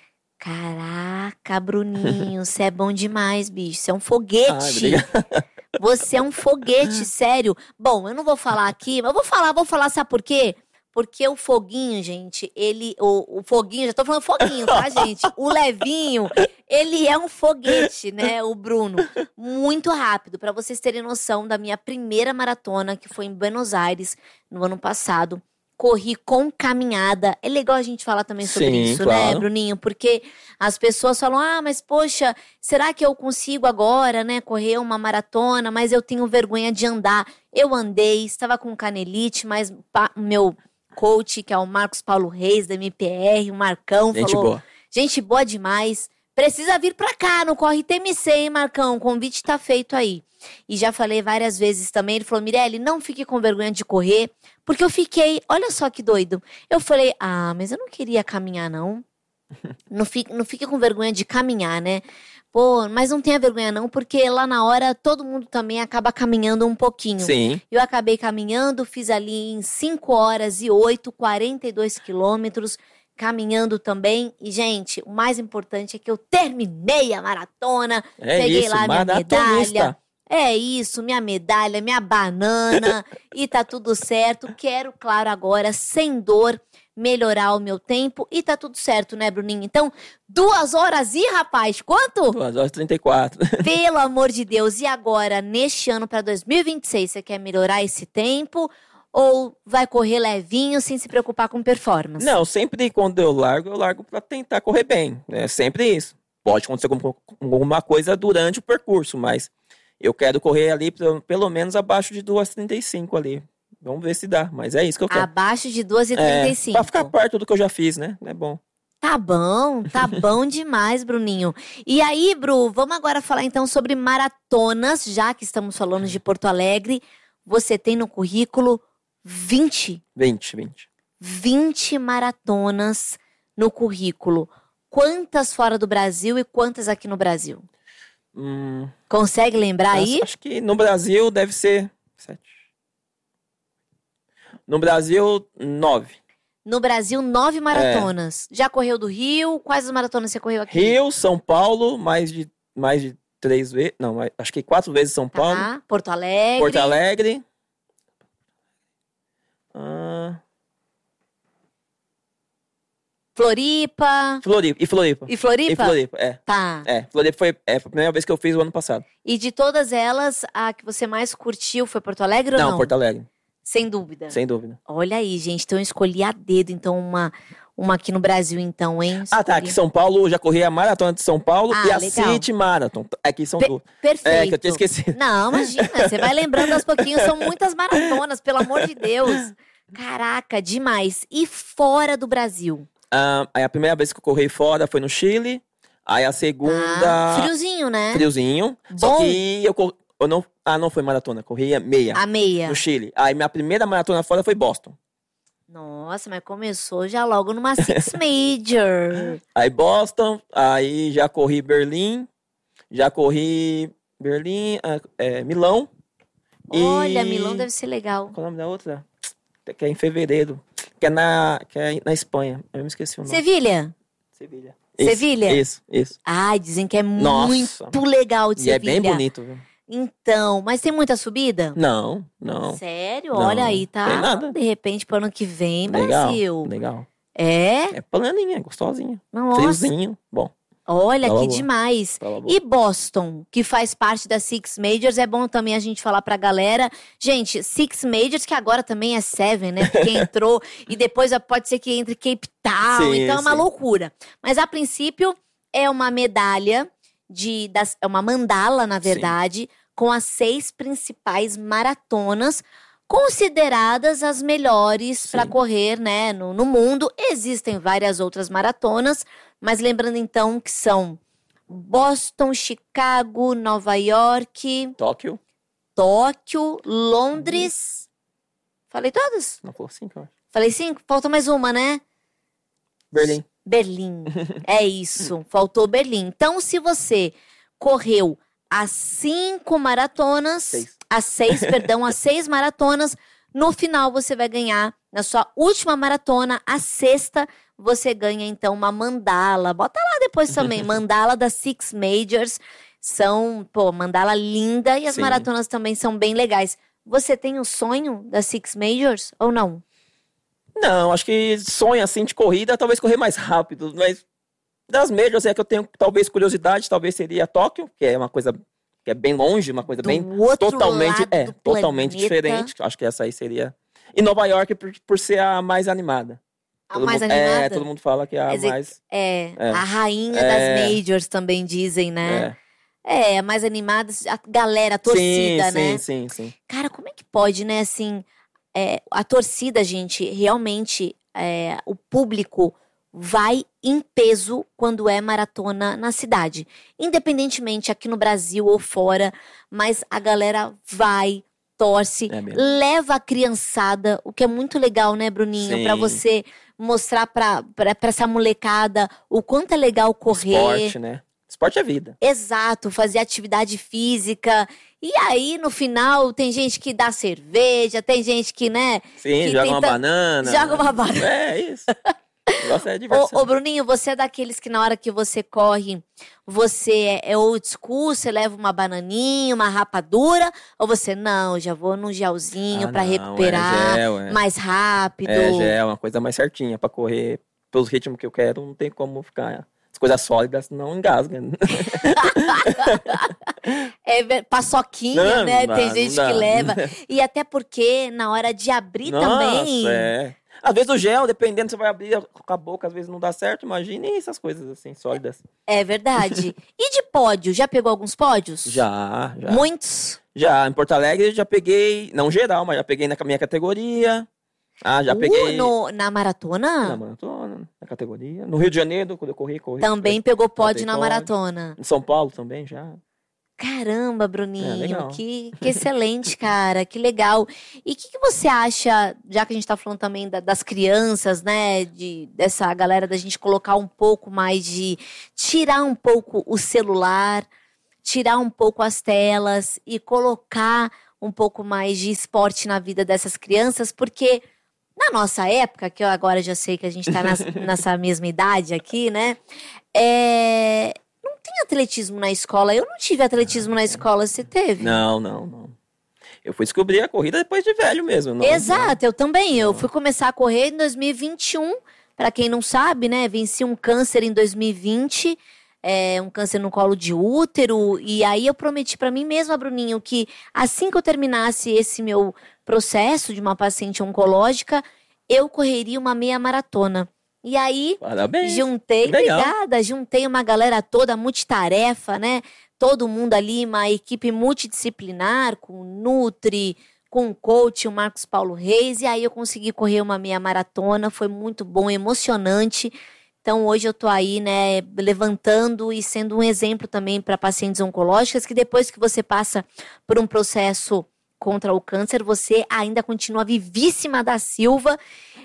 Caraca, Bruninho, você é bom demais, bicho. Você é um Ah, foguete. obrigado. Você é um foguete, sério. Bom, eu não vou falar aqui, mas eu vou falar, vou falar, sabe por quê? Porque o foguinho, gente, ele... O, o foguinho, já tô falando foguinho, tá, gente? O levinho, ele é um foguete, né, o Bruno. Muito rápido, pra vocês terem noção da minha primeira maratona, que foi em Buenos Aires, no ano passado. Corri com caminhada. É legal a gente falar também sobre Sim, isso, né, claro. Bruninho? Porque as pessoas falam, ah, mas poxa, será que eu consigo agora, né, correr uma maratona, mas eu tenho vergonha de andar. Eu andei, estava com canelite, mas o meu coach, que é o Marcos Paulo Reis, da M P R, o Marcão, Gente falou, boa. gente boa demais, precisa vir pra cá no Corre T M C, hein, Marcão? O convite tá feito aí. E já falei várias vezes também, ele falou, Mirelle, não fique com vergonha de correr, porque eu fiquei, olha só que doido. Eu falei, ah, mas eu não queria caminhar, não. Não fique, não fique com vergonha de caminhar, né? Pô, mas não tenha vergonha não, porque lá na hora todo mundo também acaba caminhando um pouquinho. Sim. Eu acabei caminhando, fiz ali em cinco horas e oito, quarenta e dois quilômetros, caminhando também. E, gente, o mais importante é que eu terminei a maratona, É peguei isso, lá minha maratonista. medalha. É isso, minha medalha, minha banana, e tá tudo certo. Quero, claro, agora, sem dor, melhorar o meu tempo. E tá tudo certo, né, Bruninho? Então, duas horas e, rapaz, quanto? duas horas e trinta e quatro. Pelo amor de Deus. E agora, neste ano, para dois mil e vinte e seis, você quer melhorar esse tempo? Ou vai correr levinho, sem se preocupar com performance? Não, sempre quando eu largo, eu largo pra tentar correr bem. É sempre isso. Pode acontecer algum- alguma coisa durante o percurso, mas eu quero correr ali pelo, pelo menos abaixo de duas horas e trinta e cinco ali. Vamos ver se dá, mas é isso que eu quero. Abaixo de duas e trinta e cinco. É, pra ficar perto do que eu já fiz, né? É bom. Tá bom, tá bom demais, Bruninho. E aí, Bru, vamos agora falar então sobre maratonas, já que estamos falando de Porto Alegre. Você tem no currículo vinte? vinte, vinte. vinte maratonas no currículo. Quantas fora do Brasil e quantas aqui no Brasil? Hum, Consegue lembrar aí? acho, acho que no Brasil deve ser sete. No Brasil, nove. No Brasil, nove maratonas. É. Já correu do Rio? Quais as maratonas você correu aqui? Rio, São Paulo, mais de, mais de três vezes. Não, mais, acho que quatro vezes São Paulo. Tá. Porto Alegre. Porto Alegre. Ah. Floripa. Floripa. E Floripa. E Floripa? E Floripa, é. Tá. É, Floripa foi, é, foi a primeira vez que eu fiz o ano passado. E de todas elas, a que você mais curtiu foi Porto Alegre ou não? Não, Porto Alegre. Sem dúvida. Sem dúvida. Olha aí, gente. Então eu escolhi a dedo, então, uma, uma aqui no Brasil, então, hein? Escolhi. Ah, tá. Aqui em São Paulo, eu já corri a Maratona de São Paulo ah, e a legal. City Marathon. Aqui são Pe- duas. Perfeito. É, que eu tinha esquecido. Não, imagina. Você vai lembrando aos pouquinhos. São muitas maratonas, pelo amor de Deus. Caraca, demais. E fora do Brasil? Ah, aí a primeira vez que eu corri fora foi no Chile. Aí a segunda... Ah, friozinho, né? Friozinho. Bom. Só que eu, cor... eu não... Ah, não foi maratona. Corri meia. A meia. No Chile. Aí minha primeira maratona fora foi Boston. Nossa, mas começou já logo numa Six Major. Aí Boston. Aí já corri Berlim. Já corri Berlim. É, Milão. Olha, e... Milão deve ser legal. Qual é o nome da outra? Que é em fevereiro. Que é na, que é na Espanha. Eu me esqueci o nome. Sevilha? Sevilha. Sevilha? Isso, isso. Ai, dizem que é Nossa. muito legal de E Sevilha. é bem bonito, viu? Então, mas tem muita subida? Não, não. Sério? Não, Olha aí, tá? tem nada. De repente, pro ano que vem, Legal, Brasil. legal. É? É planinha, é gostosinha. Nossa. Friozinho, bom. Olha, Tava que boa. demais. Tava boa. E Boston, que faz parte da Six Majors, é bom também a gente falar pra galera. Gente, Six Majors, que agora também é Seven, né? Porque entrou e depois pode ser que entre Cape Town, Sim, então é uma sim. loucura. Mas a princípio é uma medalha, de, das, é uma mandala, na verdade, com as seis principais maratonas consideradas as melhores para Sim. correr, né, no, no mundo. Existem várias outras maratonas, mas lembrando então que são Boston, Chicago, Nova York, Tóquio. Tóquio, Londres. Falei todas? Não foi cinco, eu acho. Falei cinco? Falta mais uma, né? Berlim. Berlim. É isso, faltou Berlim. Então, se você correu as cinco maratonas, Seis. as seis, perdão, as seis maratonas, no final você vai ganhar, na sua última maratona, a sexta, você ganha então uma mandala. Bota lá depois também, mandala das Six Majors. São, pô, mandala linda e as Sim. maratonas também são bem legais. Você tem o sonho das Six Majors ou não? Não, acho que sonho assim de corrida, talvez correr mais rápido, mas das médias é que eu tenho talvez curiosidade, talvez seria Tóquio, que é uma coisa que é bem longe, uma coisa Do bem outro totalmente, lado é, do totalmente planeta. diferente. Acho que essa aí seria. E Nova York por, por ser a mais animada. A Todo mais mundo- animada? É, todo mundo fala que é a Quer dizer, mais. É, É. a rainha É. das majors também dizem, né? É. É, a mais animada, a galera, a torcida, sim, né? Sim, sim, sim. Cara, como é que pode, né, assim, é, a torcida, gente, realmente, é, o público vai em peso quando é maratona na cidade. Independentemente aqui no Brasil ou fora, mas a galera vai, torce, É mesmo. leva a criançada, o que é muito legal, né, Bruninho? Sim. Pra você mostrar pra, pra, pra essa molecada o quanto é legal correr. Esporte, né? Esporte é vida. Exato, fazer atividade física. E aí, no final, tem gente que dá cerveja, tem gente que, né? Sim, que joga uma tenta- banana. Joga uma banana. É, isso. O negócio é diversão. Ô, ô, Bruninho, você é daqueles que na hora que você corre, você é, é old school, você leva uma bananinha, uma rapadura? Ou você, não, já vou num gelzinho Ah, pra não, recuperar é gel, é. mais rápido? É, já é uma coisa mais certinha pra correr pelos ritmos que eu quero, não tem como ficar. As coisas sólidas não engasga. É ver- paçoquinha, Não, né? não Tem dá, gente não que dá. leva. E até porque na hora de abrir Nossa, também. é. Às vezes o gel, dependendo, você vai abrir com a boca, às vezes não dá certo. Imagine essas coisas assim, sólidas. É verdade. E de pódio? Já pegou alguns pódios? Já, já. Muitos? Já, em Porto Alegre já peguei, não geral, mas já peguei na minha categoria. Ah, já Uh, peguei no- na na maratona? maratona, na categoria. No Rio de Janeiro, quando eu corri, corri. Também pegou pódio Botei na pódio. maratona. Em São Paulo também já. Caramba, Bruninho, É, legal. que, que excelente, cara, que legal. E o que, que você acha, já que a gente tá falando também da- das crianças, né, de, dessa galera da gente colocar um pouco mais de, tirar um pouco o celular, tirar um pouco as telas e colocar um pouco mais de esporte na vida dessas crianças, porque na nossa época, que eu agora já sei que a gente tá nas- nessa mesma idade aqui, né, é... não tem atletismo na escola. Eu não tive atletismo na escola, você teve? Não, não, não. Eu fui descobrir a corrida depois de velho mesmo. Não, Exato, eu também. Eu fui começar a correr em dois mil e vinte e um. Pra quem não sabe, né? Venci um câncer em dois mil e vinte. É, um câncer no colo de útero. E aí eu prometi pra mim mesma, Bruninho, que assim que eu terminasse esse meu processo de uma paciente oncológica, eu correria uma meia maratona. E aí, Parabéns. juntei, Legal. obrigada, juntei uma galera toda multitarefa, né? Todo mundo ali, uma equipe multidisciplinar, com Nutri, com o coach, o Marcos Paulo Reis, e aí eu consegui correr uma meia maratona, foi muito bom, emocionante. Então hoje eu tô aí, né, levantando e sendo um exemplo também para pacientes oncológicas, que depois que você passa por um processo contra o câncer, você ainda continua vivíssima da Silva.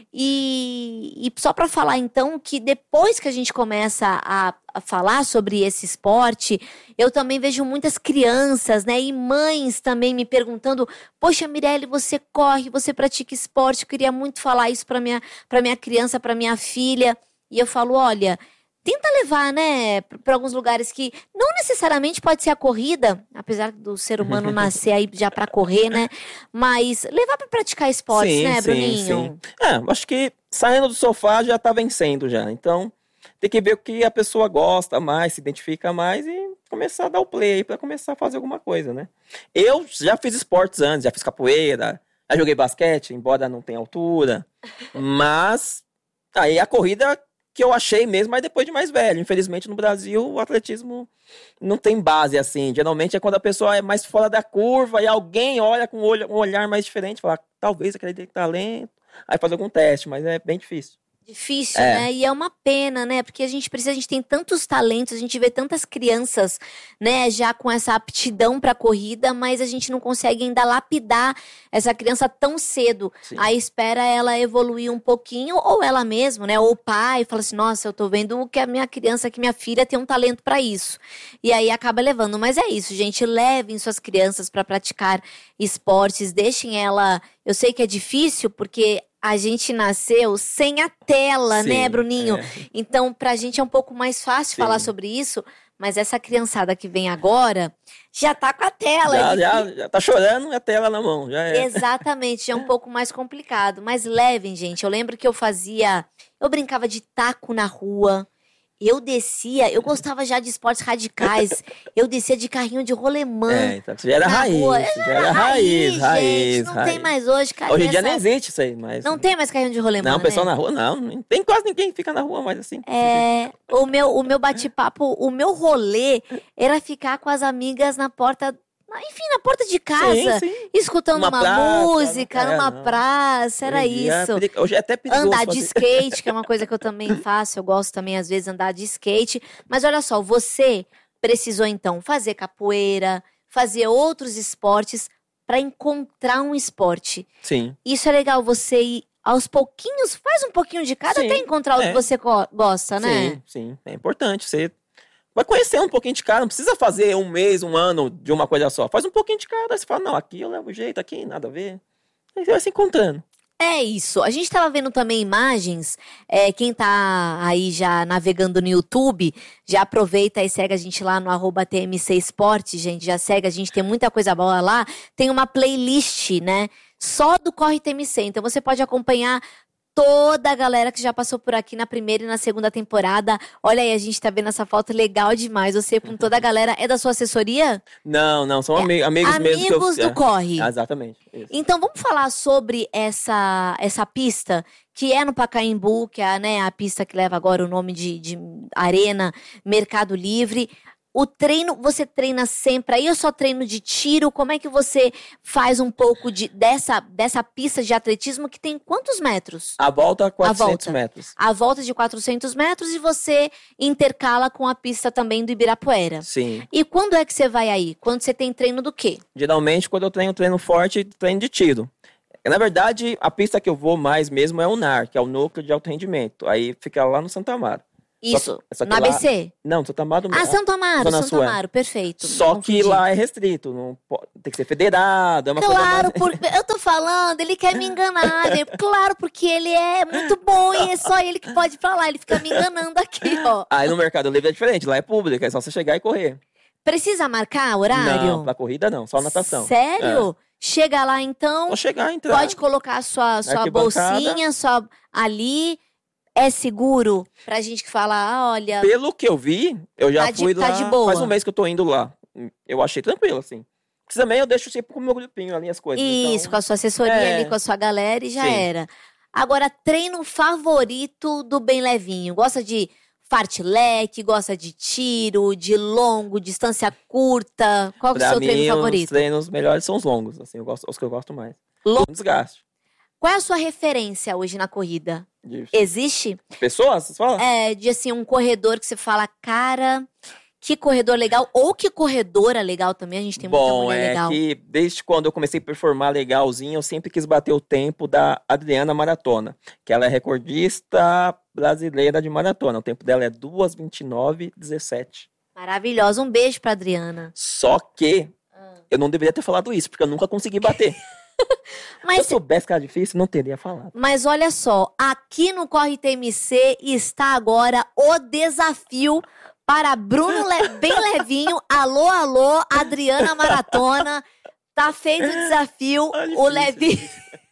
E, e só para falar então que depois que a gente começa a, a falar sobre esse esporte, eu também vejo muitas crianças, né, e mães também me perguntando: poxa, Mirelle, você corre, você pratica esporte, eu queria muito falar isso para minha, para minha criança, para minha filha. E eu falo: olha, tenta levar, né, para alguns lugares que não necessariamente pode ser a corrida, apesar do ser humano nascer aí já para correr, né? Mas levar para praticar esportes, Sim, né, sim, Bruninho? sim. É, acho que saindo do sofá já tá vencendo já. Então, tem que ver o que a pessoa gosta mais, se identifica mais e começar a dar o play aí pra começar a fazer alguma coisa, né? Eu já fiz esportes antes, já fiz capoeira, já joguei basquete, embora não tenha altura. Mas aí a corrida que eu achei mesmo, mas depois de mais velho. Infelizmente, no Brasil, o atletismo não tem base assim. Geralmente é quando a pessoa é mais fora da curva e alguém olha com um, olho, um olhar mais diferente, fala: talvez aquele tem talento, aí faz algum teste, mas é bem difícil. Difícil, É. né? E é uma pena, né? Porque a gente precisa, a gente tem tantos talentos, a gente vê tantas crianças, né, já com essa aptidão pra corrida, mas a gente não consegue ainda lapidar essa criança tão cedo. Sim. Aí espera ela evoluir um pouquinho, ou ela mesma, né? Ou o pai fala assim: nossa, eu tô vendo que a minha criança, que minha filha tem um talento pra isso. E aí acaba levando. Mas é isso, gente. Levem suas crianças pra praticar esportes, deixem ela. Eu sei que é difícil, porque a gente nasceu sem a tela, Sim, né, Bruninho? é. Então, pra gente é um pouco mais fácil Sim. falar sobre isso, mas essa criançada que vem agora já tá com a tela. Já, é já, já tá chorando e a tela na mão. Já é. Exatamente, já é um pouco mais complicado. Mas levem, gente. Eu lembro que eu fazia. Eu brincava de taco na rua. Eu descia, eu gostava já de esportes radicais. Eu descia de carrinho de rolemã. É, então você já era na raiz. rua. Você já era raiz, raiz, gente. Não raiz. tem mais hoje, cara. Hoje em dia nessa- nem existe isso aí, mas. Não tem mais carrinho de rolemã, Não, o pessoal né? na rua, não. Nem tem quase ninguém que fica na rua mais assim. É, o meu, o meu bate-papo, o meu rolê era ficar com as amigas na porta, na- enfim, na porta de casa, Sim, sim. escutando Numa uma praça, música, não- é, numa não. praça, era Hoje em dia é isso. peri- Hoje é até perigoso. Andar de fazer. skate, que é uma coisa que eu também faço, eu gosto também às vezes andar de skate. Mas olha só, você precisou então fazer capoeira, fazer outros esportes para encontrar um esporte. Sim. Isso é legal, você ir aos pouquinhos, faz um pouquinho de cada Sim, até encontrar o é. que você go- gosta, né? Sim, sim. É importante. Você vai conhecer um pouquinho de cada. Não precisa fazer um mês, um ano de uma coisa só. Faz um pouquinho de cada. Aí você fala: não, aqui eu levo jeito, aqui nada a ver. Aí você vai se encontrando. É isso. A gente tava vendo também imagens. É, quem tá aí já navegando no YouTube, já aproveita e segue a gente lá no arroba T M C Esporte, gente. Já segue, a gente tem muita coisa boa lá. Tem uma playlist, né? Só do Corre T M C. Então você pode acompanhar toda a galera que já passou por aqui na primeira e na segunda temporada. Olha aí, a gente tá vendo essa foto legal demais. Você com toda a galera. É da sua assessoria? Não, não, são ami- amigos mesmo. que eu- Amigos do é. Corre. Ah, exatamente. Isso. Então vamos falar sobre essa, essa pista que é no Pacaembu, que é, né, a pista que leva agora o nome de, de Arena Mercado Livre. o treino, você treina sempre aí ou só treino de tiro? Como é que você faz um pouco de, dessa, dessa pista de atletismo que tem quantos metros? A volta, quatrocentos volta. metros. A volta de quatrocentos metros e você intercala com a pista também do Ibirapuera. Sim. E quando é que você vai aí? Quando você tem treino do quê? Geralmente, quando eu treino treino forte, treino de tiro. Na verdade, a pista que eu vou mais mesmo é o N A R, que é o Núcleo de Alto Rendimento. Aí fica lá no Santo Amaro. Isso, só que no lá- A B C? Não, Santo Amaro... Ah, Santo Amaro, Zona Santo Sul, é. Amaro, perfeito. Só Confundi. que lá é restrito, não pode- tem que ser federado, é uma Claro, coisa mais... por... eu tô falando, ele quer me enganar, gente. Claro, porque ele é muito bom e é só ele que pode falar. Ele fica me enganando aqui, ó. Aí no Mercado Livre é diferente, lá é público, é só você chegar e correr. Precisa marcar horário? Não, pra corrida não, só natação. Sério? Chega lá então, Só chegar e entrar. pode colocar a sua, sua arquibancada. bolsinha, sua ali. É seguro pra gente que fala, ah, olha, Pelo que eu vi, eu já Tá de- fui tá lá, de boa. faz um mês que eu tô indo lá. Eu achei tranquilo, assim. Porque também eu deixo sempre com o meu grupinho ali as coisas. isso, então... com a sua assessoria É. ali, com a sua galera e já Sim. era. Agora, treino favorito do Bem Levinho? Gosta de fartlek, gosta de tiro, de longo, distância curta? Qual que é o Pra seu mim, treino os favorito? treinos melhores são os longos, assim, eu gosto, os que eu gosto mais. Longo. Desgaste. Qual é a sua referência hoje na corrida? De Existe? pessoas, você fala? É, de assim, um corredor que você fala, cara, que corredor legal, ou que corredora legal também, a gente tem muita Bom, mulher é legal. que desde quando eu comecei a performar legalzinho, eu sempre quis bater o tempo da Adriana Maratona, que ela é recordista brasileira de maratona. O tempo dela é duas, vinte e nove, dezessete. Maravilhosa, um beijo pra Adriana. Só que eu não deveria ter falado isso, porque eu nunca consegui bater. Se eu Mas, soubesse que era difícil, não teria falado. mas olha só, aqui no Corre T M C está agora o desafio para Bruno Le- Bem Levinho. Alô, alô, Adriana Maratona. Tá feito o desafio, Ah, o difícil, Levinho.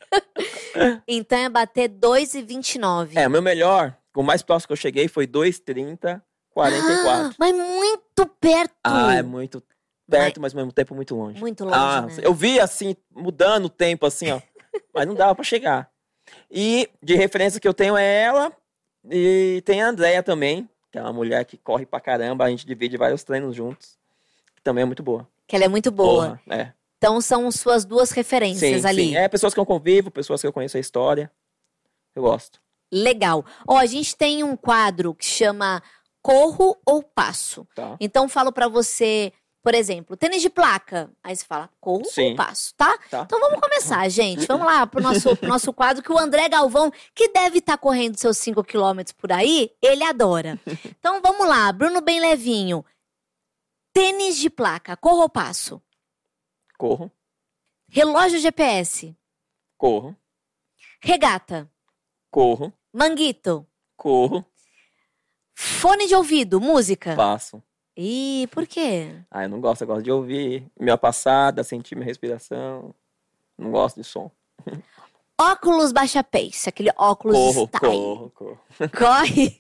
Então é bater dois e vinte e nove. É, o meu melhor, o mais próximo que eu cheguei foi dois, trinta, quarenta e quatro. Ah, mas muito perto. Ah, é muito perto, mas ao mesmo tempo muito longe. Muito longe, Ah, né? eu vi assim, mudando o tempo, assim, ó. Mas não dava pra chegar. E de referência que eu tenho é ela. E tem a Andrea também, que é uma mulher que corre pra caramba. A gente divide vários treinos juntos. Que também é muito boa. Que ela é muito boa. Porra, é. Então são suas duas referências Sim, ali. sim. É pessoas que eu convivo, pessoas que eu conheço a história. Eu gosto. Legal. Ó, a gente tem um quadro que chama Corro ou Passo. Tá? Então falo pra você, por exemplo, tênis de placa. Aí você fala corro Sim. ou passo, tá? Tá. Então vamos começar, gente. Vamos lá pro nosso, pro nosso quadro que o André Galvão, que deve estar correndo seus cinco quilômetros por aí, ele adora. Então vamos lá, Bruno Bem Levinho. Tênis de placa, corro ou passo? Corro, Relógio G P S, corro, regata, corro, manguito, corro, fone de ouvido, música. passo. Ih, por quê? Ah, eu não gosto, eu gosto de ouvir minha passada, sentir minha respiração. Não gosto de som. Óculos baixa pace, aquele óculos Corro, style. corro, corro. Corre.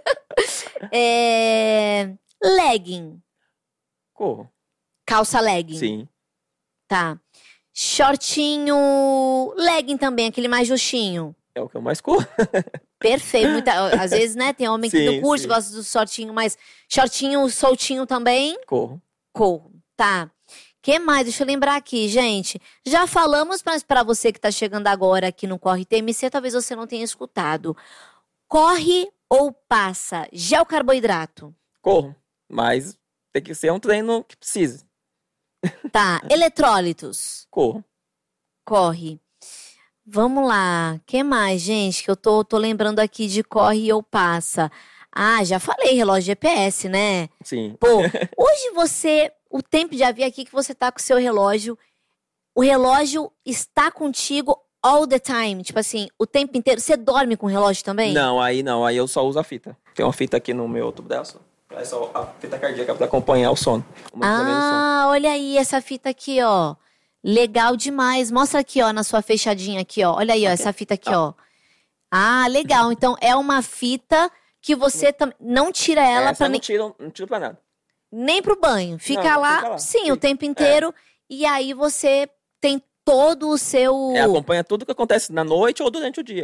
É, legging, Corro, calça legging. sim. Tá. Shortinho, legging também, aquele mais justinho. É o que eu mais corro. Perfeito. Muita, às vezes, né, tem homem que Sim, não curte, sim. gosta do shortinho, mas shortinho soltinho também, Corro. corro. Tá. Que mais? Deixa eu lembrar aqui, gente. Já falamos, mas para você que tá chegando agora aqui no Corre T M C, talvez você não tenha escutado. Corre ou passa? Gel carboidrato. Corro. Mas tem que ser um treino que precise. Tá. Eletrólitos. Corro. Corre. Vamos lá. Que mais, gente? Que eu tô, tô lembrando aqui de corre ou passa. Ah, já falei, relógio G P S, né? Sim. Pô, hoje você, o tempo já vi aqui que você tá com o seu relógio. O relógio está contigo all the time. Tipo assim, o tempo inteiro. Você dorme com o relógio também? Não, aí não. Aí eu só uso a fita. Tem uma fita aqui no meu outro braço. É só a fita cardíaca pra acompanhar o sono. O monitoramento do sono. Ah, olha aí essa fita aqui, ó. Legal demais. Mostra aqui, ó, na sua fechadinha aqui, ó. Olha aí, ó, essa fita aqui, ó. Ah, legal. Então é uma fita que você tam- não tira ela Essa pra eu nem, não tiro, não tiro pra nada. nem pro banho. Fica, Não, lá, fica lá. sim, o Fica. tempo inteiro. E aí você tem todo o seu. É, acompanha tudo que acontece na noite ou durante o dia.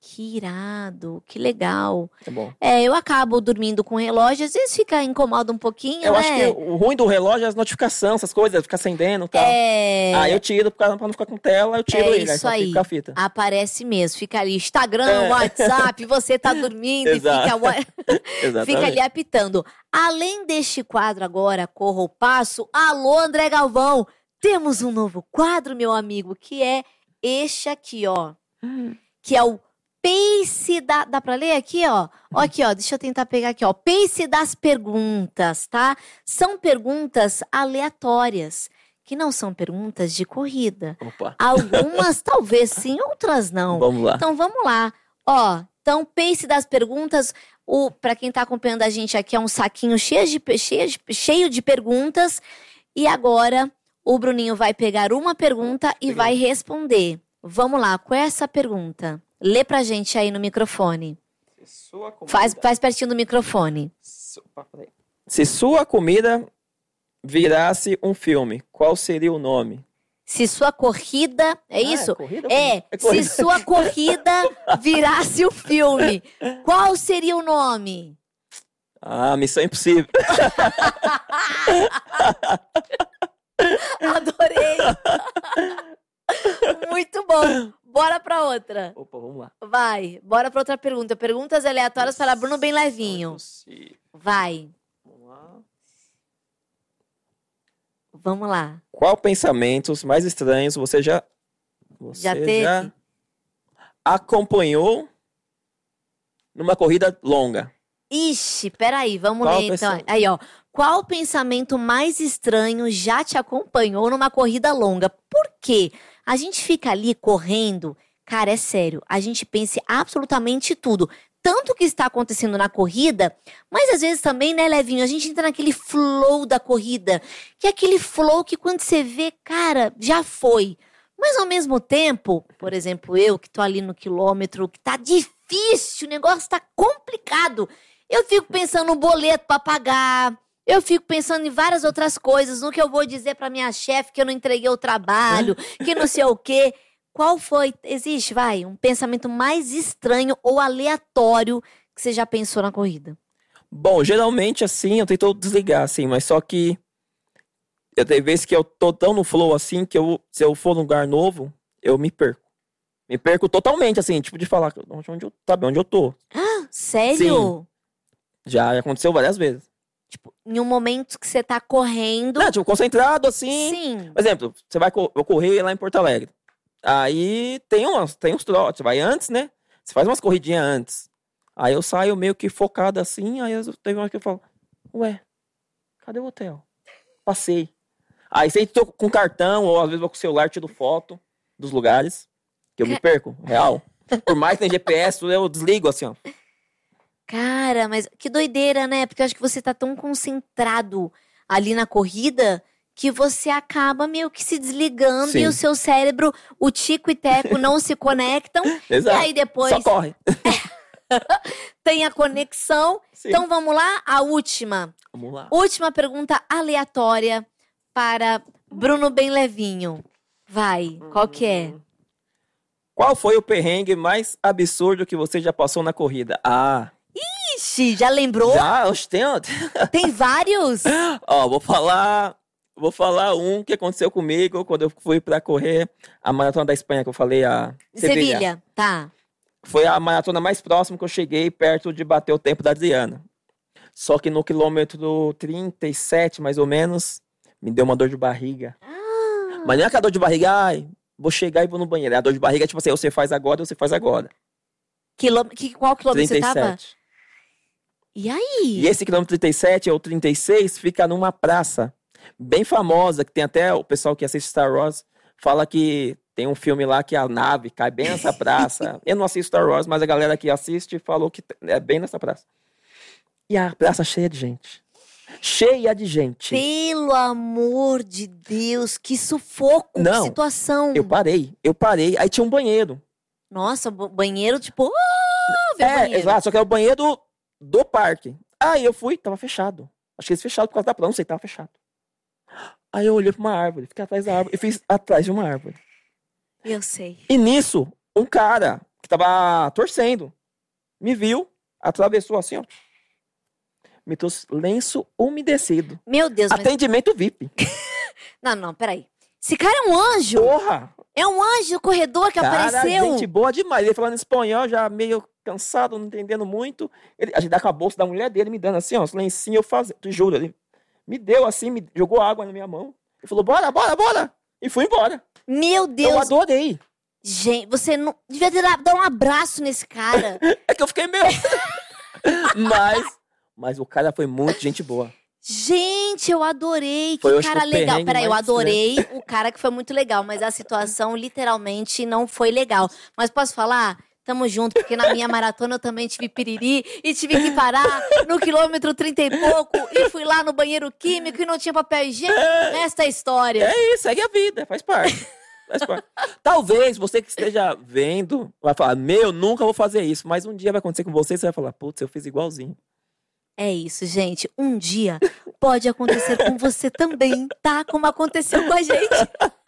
Que irado, que legal. É bom. É, eu acabo dormindo com relógio, às vezes fica incomoda um pouquinho, Eu né? acho que o ruim do relógio é as notificações, essas coisas, ficar acendendo e tal. É... Aí eu tiro pra pra não ficar com tela, eu tiro É ele, aí isso só aí. fica a fita. Aparece mesmo, fica ali Instagram, É. WhatsApp, você tá dormindo e Exato. fica, wa- Exatamente. fica ali apitando. Além deste quadro agora, Corra o Passo, alô André Galvão, temos um novo quadro, meu amigo, que é este aqui, ó. Que é o Pace da... Dá pra ler aqui, ó? Ó, aqui, ó, deixa eu tentar pegar aqui, ó. Pace das perguntas, tá? São perguntas aleatórias, que não são perguntas de corrida. Opa, Algumas talvez sim, outras não. vamos lá. Então vamos lá. Ó, então pace das perguntas. O, pra quem tá acompanhando a gente aqui, é um saquinho cheio de, pe- cheio de, cheio de perguntas. E agora o Bruninho vai pegar uma pergunta e vai responder. Vamos lá, qual é essa pergunta? Lê pra gente aí no microfone. Se sua comida... Faz, faz pertinho do microfone. Su- opa, peraí. Se sua comida virasse um filme, qual seria o nome? Se sua corrida. É Ah, isso? corrida? É, É se corrida. sua corrida virasse o filme, qual seria o nome? Ah, Missão Impossível. Adorei! Muito bom. Bora pra outra. Opa, vamos lá. Vai, bora pra outra pergunta. Perguntas aleatórias para Bruno Bem Levinho. Impossível. Vai, Vamos lá. vamos lá. Qual pensamentos mais estranhos você já você Já teve? já acompanhou numa corrida longa? Ixi, peraí, vamos Qual ler então. pensamento? Aí, ó. Qual pensamento mais estranho já te acompanhou numa corrida longa? Por quê? A gente fica ali correndo, cara, é sério, a gente pensa em absolutamente tudo. Tanto que está acontecendo na corrida, mas às vezes também, né, Levinho, a gente entra naquele flow da corrida, que é aquele flow que quando você vê, cara, já foi. Mas ao mesmo tempo, por exemplo, eu que tô ali no quilômetro, que tá difícil, o negócio tá complicado, eu fico pensando no boleto pra pagar, eu fico pensando em várias outras coisas, no que eu vou dizer pra minha chefe que eu não entreguei o trabalho, que não sei o quê. Qual foi, existe, vai, um pensamento mais estranho ou aleatório que você já pensou na corrida? Bom, geralmente assim, eu tento desligar assim, mas só que eu tenho vezes que eu tô tão no flow assim que eu, se eu for num lugar novo, eu me perco. Me perco totalmente assim, tipo de falar onde, onde eu, sabe, onde eu tô. Sério? Já aconteceu várias vezes. Tipo, em um momento que você tá correndo. Não, tipo, concentrado assim. Sim. Por exemplo, você vai co- eu correr lá em Porto Alegre. Aí tem umas, tem uns trotes, você vai antes, né? Você faz umas corridinhas antes. Aí eu saio meio que focado assim, aí eu, teve uma que eu falo, ué, cadê o hotel? Passei. Aí sempre tô com cartão, ou às vezes vou com o celular, tiro foto dos lugares, que eu me perco, real. Por mais que tem G P S, eu desligo assim, ó. Cara, mas que doideira, né? Porque eu acho que você tá tão concentrado ali na corrida que você acaba meio que se desligando Sim. e o seu cérebro, o tico e teco não se conectam. Exato. E aí depois Só corre. tem a conexão. Sim. Então vamos lá, a última. Vamos lá. Última pergunta aleatória para Bruno Bem Levinho. Vai, qual que é? Qual foi o perrengue mais absurdo que você já passou na corrida? Ah, Ixi, já lembrou? já, oxe, tem outro. Tem vários? Ó, vou falar, vou falar um que aconteceu comigo quando eu fui pra correr a maratona da Espanha que eu falei, a Sevilha. Sevilha, tá. Foi a maratona mais próxima que eu cheguei perto de bater o tempo da Adriana. Só que no quilômetro trinta e sete, mais ou menos, me deu uma dor de barriga. Ah, Mas não é aquela dor de barriga, ai, vou chegar e vou no banheiro. É a dor de barriga, tipo assim, ou você faz agora ou você faz agora. quilô... que, qual quilômetro trinta e você tava? sete. E aí? E esse quilômetro trinta e sete ou trinta e seis fica numa praça bem famosa, que tem até o pessoal que assiste Star Wars, fala que tem um filme lá que a nave cai bem nessa praça. Eu não assisto Star Wars, mas a galera que assiste falou que é bem nessa praça. E a praça cheia de gente. Cheia de gente. Pelo amor de Deus, que sufoco, Não, que situação. Eu parei, eu parei. Aí tinha um banheiro. Nossa, bo- banheiro, tipo, oh, ver É, banheiro. exato, só que era o banheiro do parque. Aí eu fui, tava fechado. Acho que eles fecharam por causa da praia, não sei, tava fechado. Aí eu olhei pra uma árvore, fiquei atrás da árvore, e fiz atrás de uma árvore. Eu sei. E nisso, um cara que tava torcendo. Me viu, atravessou assim, ó. Me trouxe lenço umedecido. Meu Deus, mas... Atendimento V I P. Não, não, peraí. Esse cara é um anjo. Porra! É um anjo corredor que Cara, apareceu. gente boa demais. Ele falando espanhol, já meio cansado, não entendendo muito. Ele, a gente dá com a bolsa da mulher dele, me dando assim, ó, os lencinhos, eu fazendo, te juro. Ele me deu assim, me jogou água na minha mão. Ele falou, bora, bora, bora. E fui embora. Meu Deus. Eu adorei. Gente, você não devia ter dado dar um abraço nesse cara. É que eu fiquei meio... mas, mas o cara foi muito gente boa. Gente, eu adorei. Que Foi, eu acho, cara o legal. perrengue Peraí, eu mais adorei o cara que foi muito legal, mas a situação literalmente não foi legal. Mas posso falar? Tamo junto, porque na minha maratona eu também tive piriri e tive que parar no quilômetro trinta e pouco e fui lá no banheiro químico e não tinha papel higiênico. Esta é a história. É isso, segue a vida, faz parte. Faz parte. Talvez você que esteja vendo vai falar, meu, nunca vou fazer isso. Mas um dia vai acontecer com você e você vai falar, putz, eu fiz igualzinho. É isso, gente. Um dia pode acontecer com você também, tá? Como aconteceu com a gente.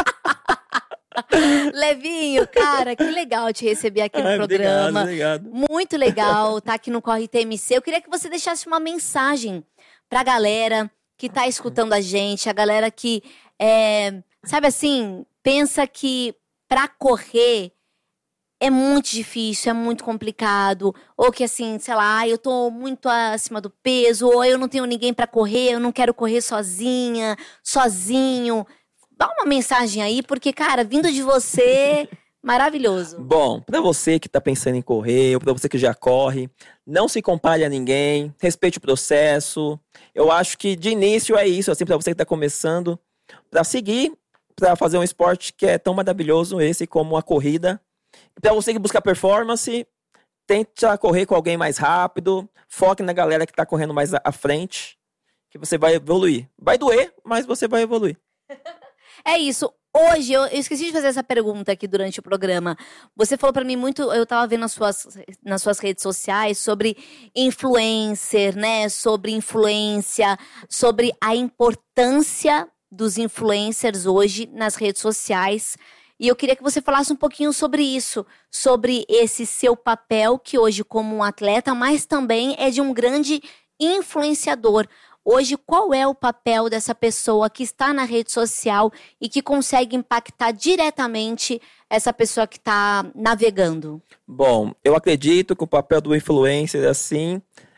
Levinho, cara, que legal te receber aqui no Ai, programa. Obrigado, obrigado. Muito legal tá aqui no Corre T M C. Eu queria que você deixasse uma mensagem pra galera que tá escutando a gente, a galera que, é, sabe assim, pensa que pra correr é muito difícil, é muito complicado, ou que assim, sei lá, eu tô muito acima do peso, ou eu não tenho ninguém pra correr, eu não quero correr sozinha, sozinho. Dá uma mensagem aí, porque, cara, vindo de você, maravilhoso. Bom, pra você que tá pensando em correr, ou pra você que já corre, não se compare a ninguém, respeite o processo. Eu acho que de início é isso, assim, pra você que tá começando, pra seguir, pra fazer um esporte que é tão maravilhoso esse como a corrida. Pra você que busca performance, tente correr com alguém mais rápido, foque na galera que tá correndo mais à frente, que você vai evoluir. Vai doer, mas você vai evoluir. É isso. Hoje, eu, eu esqueci de fazer essa pergunta aqui durante o programa. Você falou pra mim muito, eu tava vendo nas suas, nas suas redes sociais sobre influencer, né? Sobre influência, sobre a importância dos influencers hoje nas redes sociais. E eu queria que você falasse um pouquinho sobre isso, sobre esse seu papel, que hoje como um atleta, mas também é de um grande influenciador. Hoje, qual é o papel dessa pessoa que está na rede social e que consegue impactar diretamente essa pessoa que está navegando? Bom, eu acredito que o papel do influencer, assim,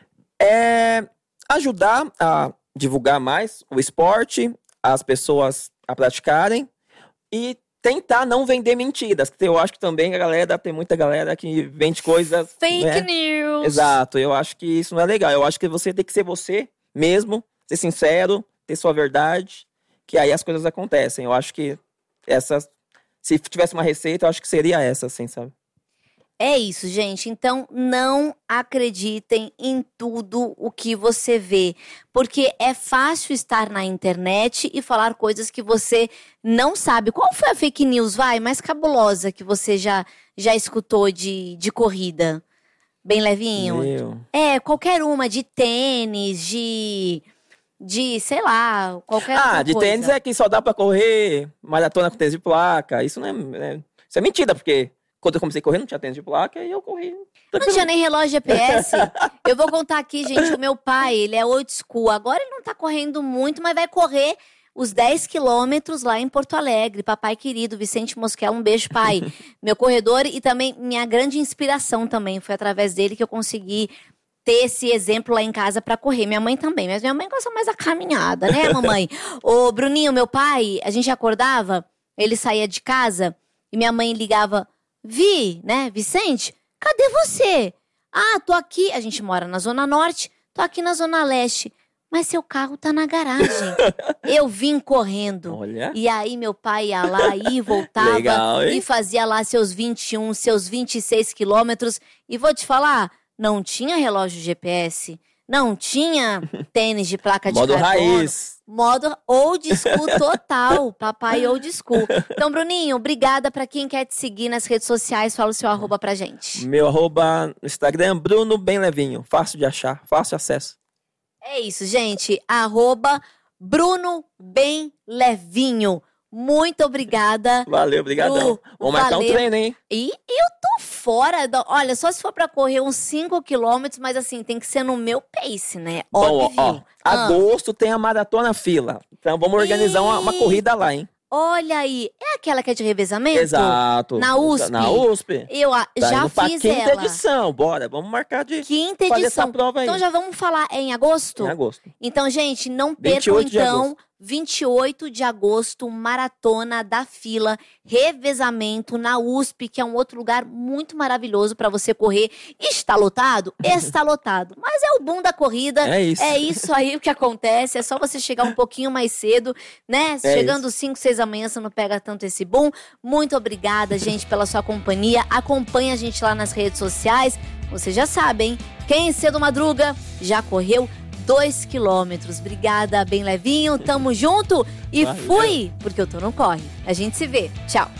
é ajudar a divulgar mais o esporte, as pessoas a praticarem e tentar não vender mentiras. Eu acho que também a galera, tem muita galera que vende coisas... Fake né? news! Exato, eu acho que isso não é legal. Eu acho que você tem que ser você mesmo, ser sincero, ter sua verdade, que aí as coisas acontecem. Eu acho que essa... Se tivesse uma receita, eu acho que seria essa, assim, sabe? É isso, gente. Então, não acreditem em tudo o que você vê. Porque é fácil estar na internet e falar coisas que você não sabe. Qual foi a fake news, vai, mais cabulosa que você já, já escutou de, de corrida? Bem levinho? Meu. É, qualquer uma. De tênis, de... De, sei lá, qualquer Ah, outra de coisa. tênis é que só dá pra correr maratona com tênis de placa. Isso não é, é... Isso é mentira, porque... Quando eu comecei a correr, não tinha tênis de placa e eu corri. Não tinha nem relógio G P S. Eu vou contar aqui, gente, o meu pai, ele é old school. Agora ele não tá correndo muito, mas vai correr os dez quilômetros lá em Porto Alegre. Papai querido, Vicente Mosquela, um beijo, pai. Meu corredor e também minha grande inspiração também. Foi através dele que eu consegui ter esse exemplo lá em casa pra correr. Minha mãe também, mas minha mãe gosta mais da caminhada, né, mamãe? Ô, Bruninho, meu pai, a gente acordava, ele saía de casa e minha mãe ligava... Vi, né, Vicente, cadê você? Ah, tô aqui, a gente mora na Zona Norte, tô aqui na Zona Leste. Mas seu carro tá na garagem. Eu vim correndo. Olha. E aí meu pai ia lá e voltava. Legal, hein? E fazia lá seus vinte e um, seus vinte e seis quilômetros. E vou te falar, não tinha relógio G P S, não tinha tênis de placa de Modo carbono. raiz. Modo old school total, papai old school. Então, Bruninho, obrigada pra quem quer te seguir nas redes sociais. Fala o seu arroba pra gente. Meu arroba no Instagram, Bruno Bem Levinho. Fácil de achar, fácil acesso. É isso, gente. Arroba Bruno Bem Levinho. Muito obrigada. Valeu, obrigadão. Bru, Vamos marcar um valeu. treino, hein? E eu tô fora, do- olha, só se for pra correr uns cinco quilômetros, mas assim, tem que ser no meu pace, né? Bom, Óbvio. ó, Ah, agosto tem a Maratona Fila. Então vamos organizar uma, uma Ih. corrida lá, hein? olha aí, é aquela que é de revezamento? Exato. Na U S P? Na U S P. Eu ah, Tá já indo pra fiz quinta ela. edição, bora. Vamos marcar de Quinta fazer edição. essa prova aí. Então já vamos falar, é em agosto? Em agosto. Então, gente, não vinte e percam oito de então, agosto. vinte e oito de agosto, Maratona da Fila, revezamento na U S P, que é um outro lugar muito maravilhoso para você correr. Está lotado? Está lotado. Mas é o boom da corrida. É isso. É isso aí o que acontece. É só você chegar um pouquinho mais cedo, né? É Chegando cinco, seis da manhã, você não pega tanto esse boom. Muito obrigada, gente, pela sua companhia. Acompanhe a gente lá nas redes sociais. Vocês já sabem, quem cedo madruga já correu dois quilômetros. Obrigada, bem levinho. Tamo junto e Valeu. fui, porque eu tô no corre. A gente se vê. Tchau.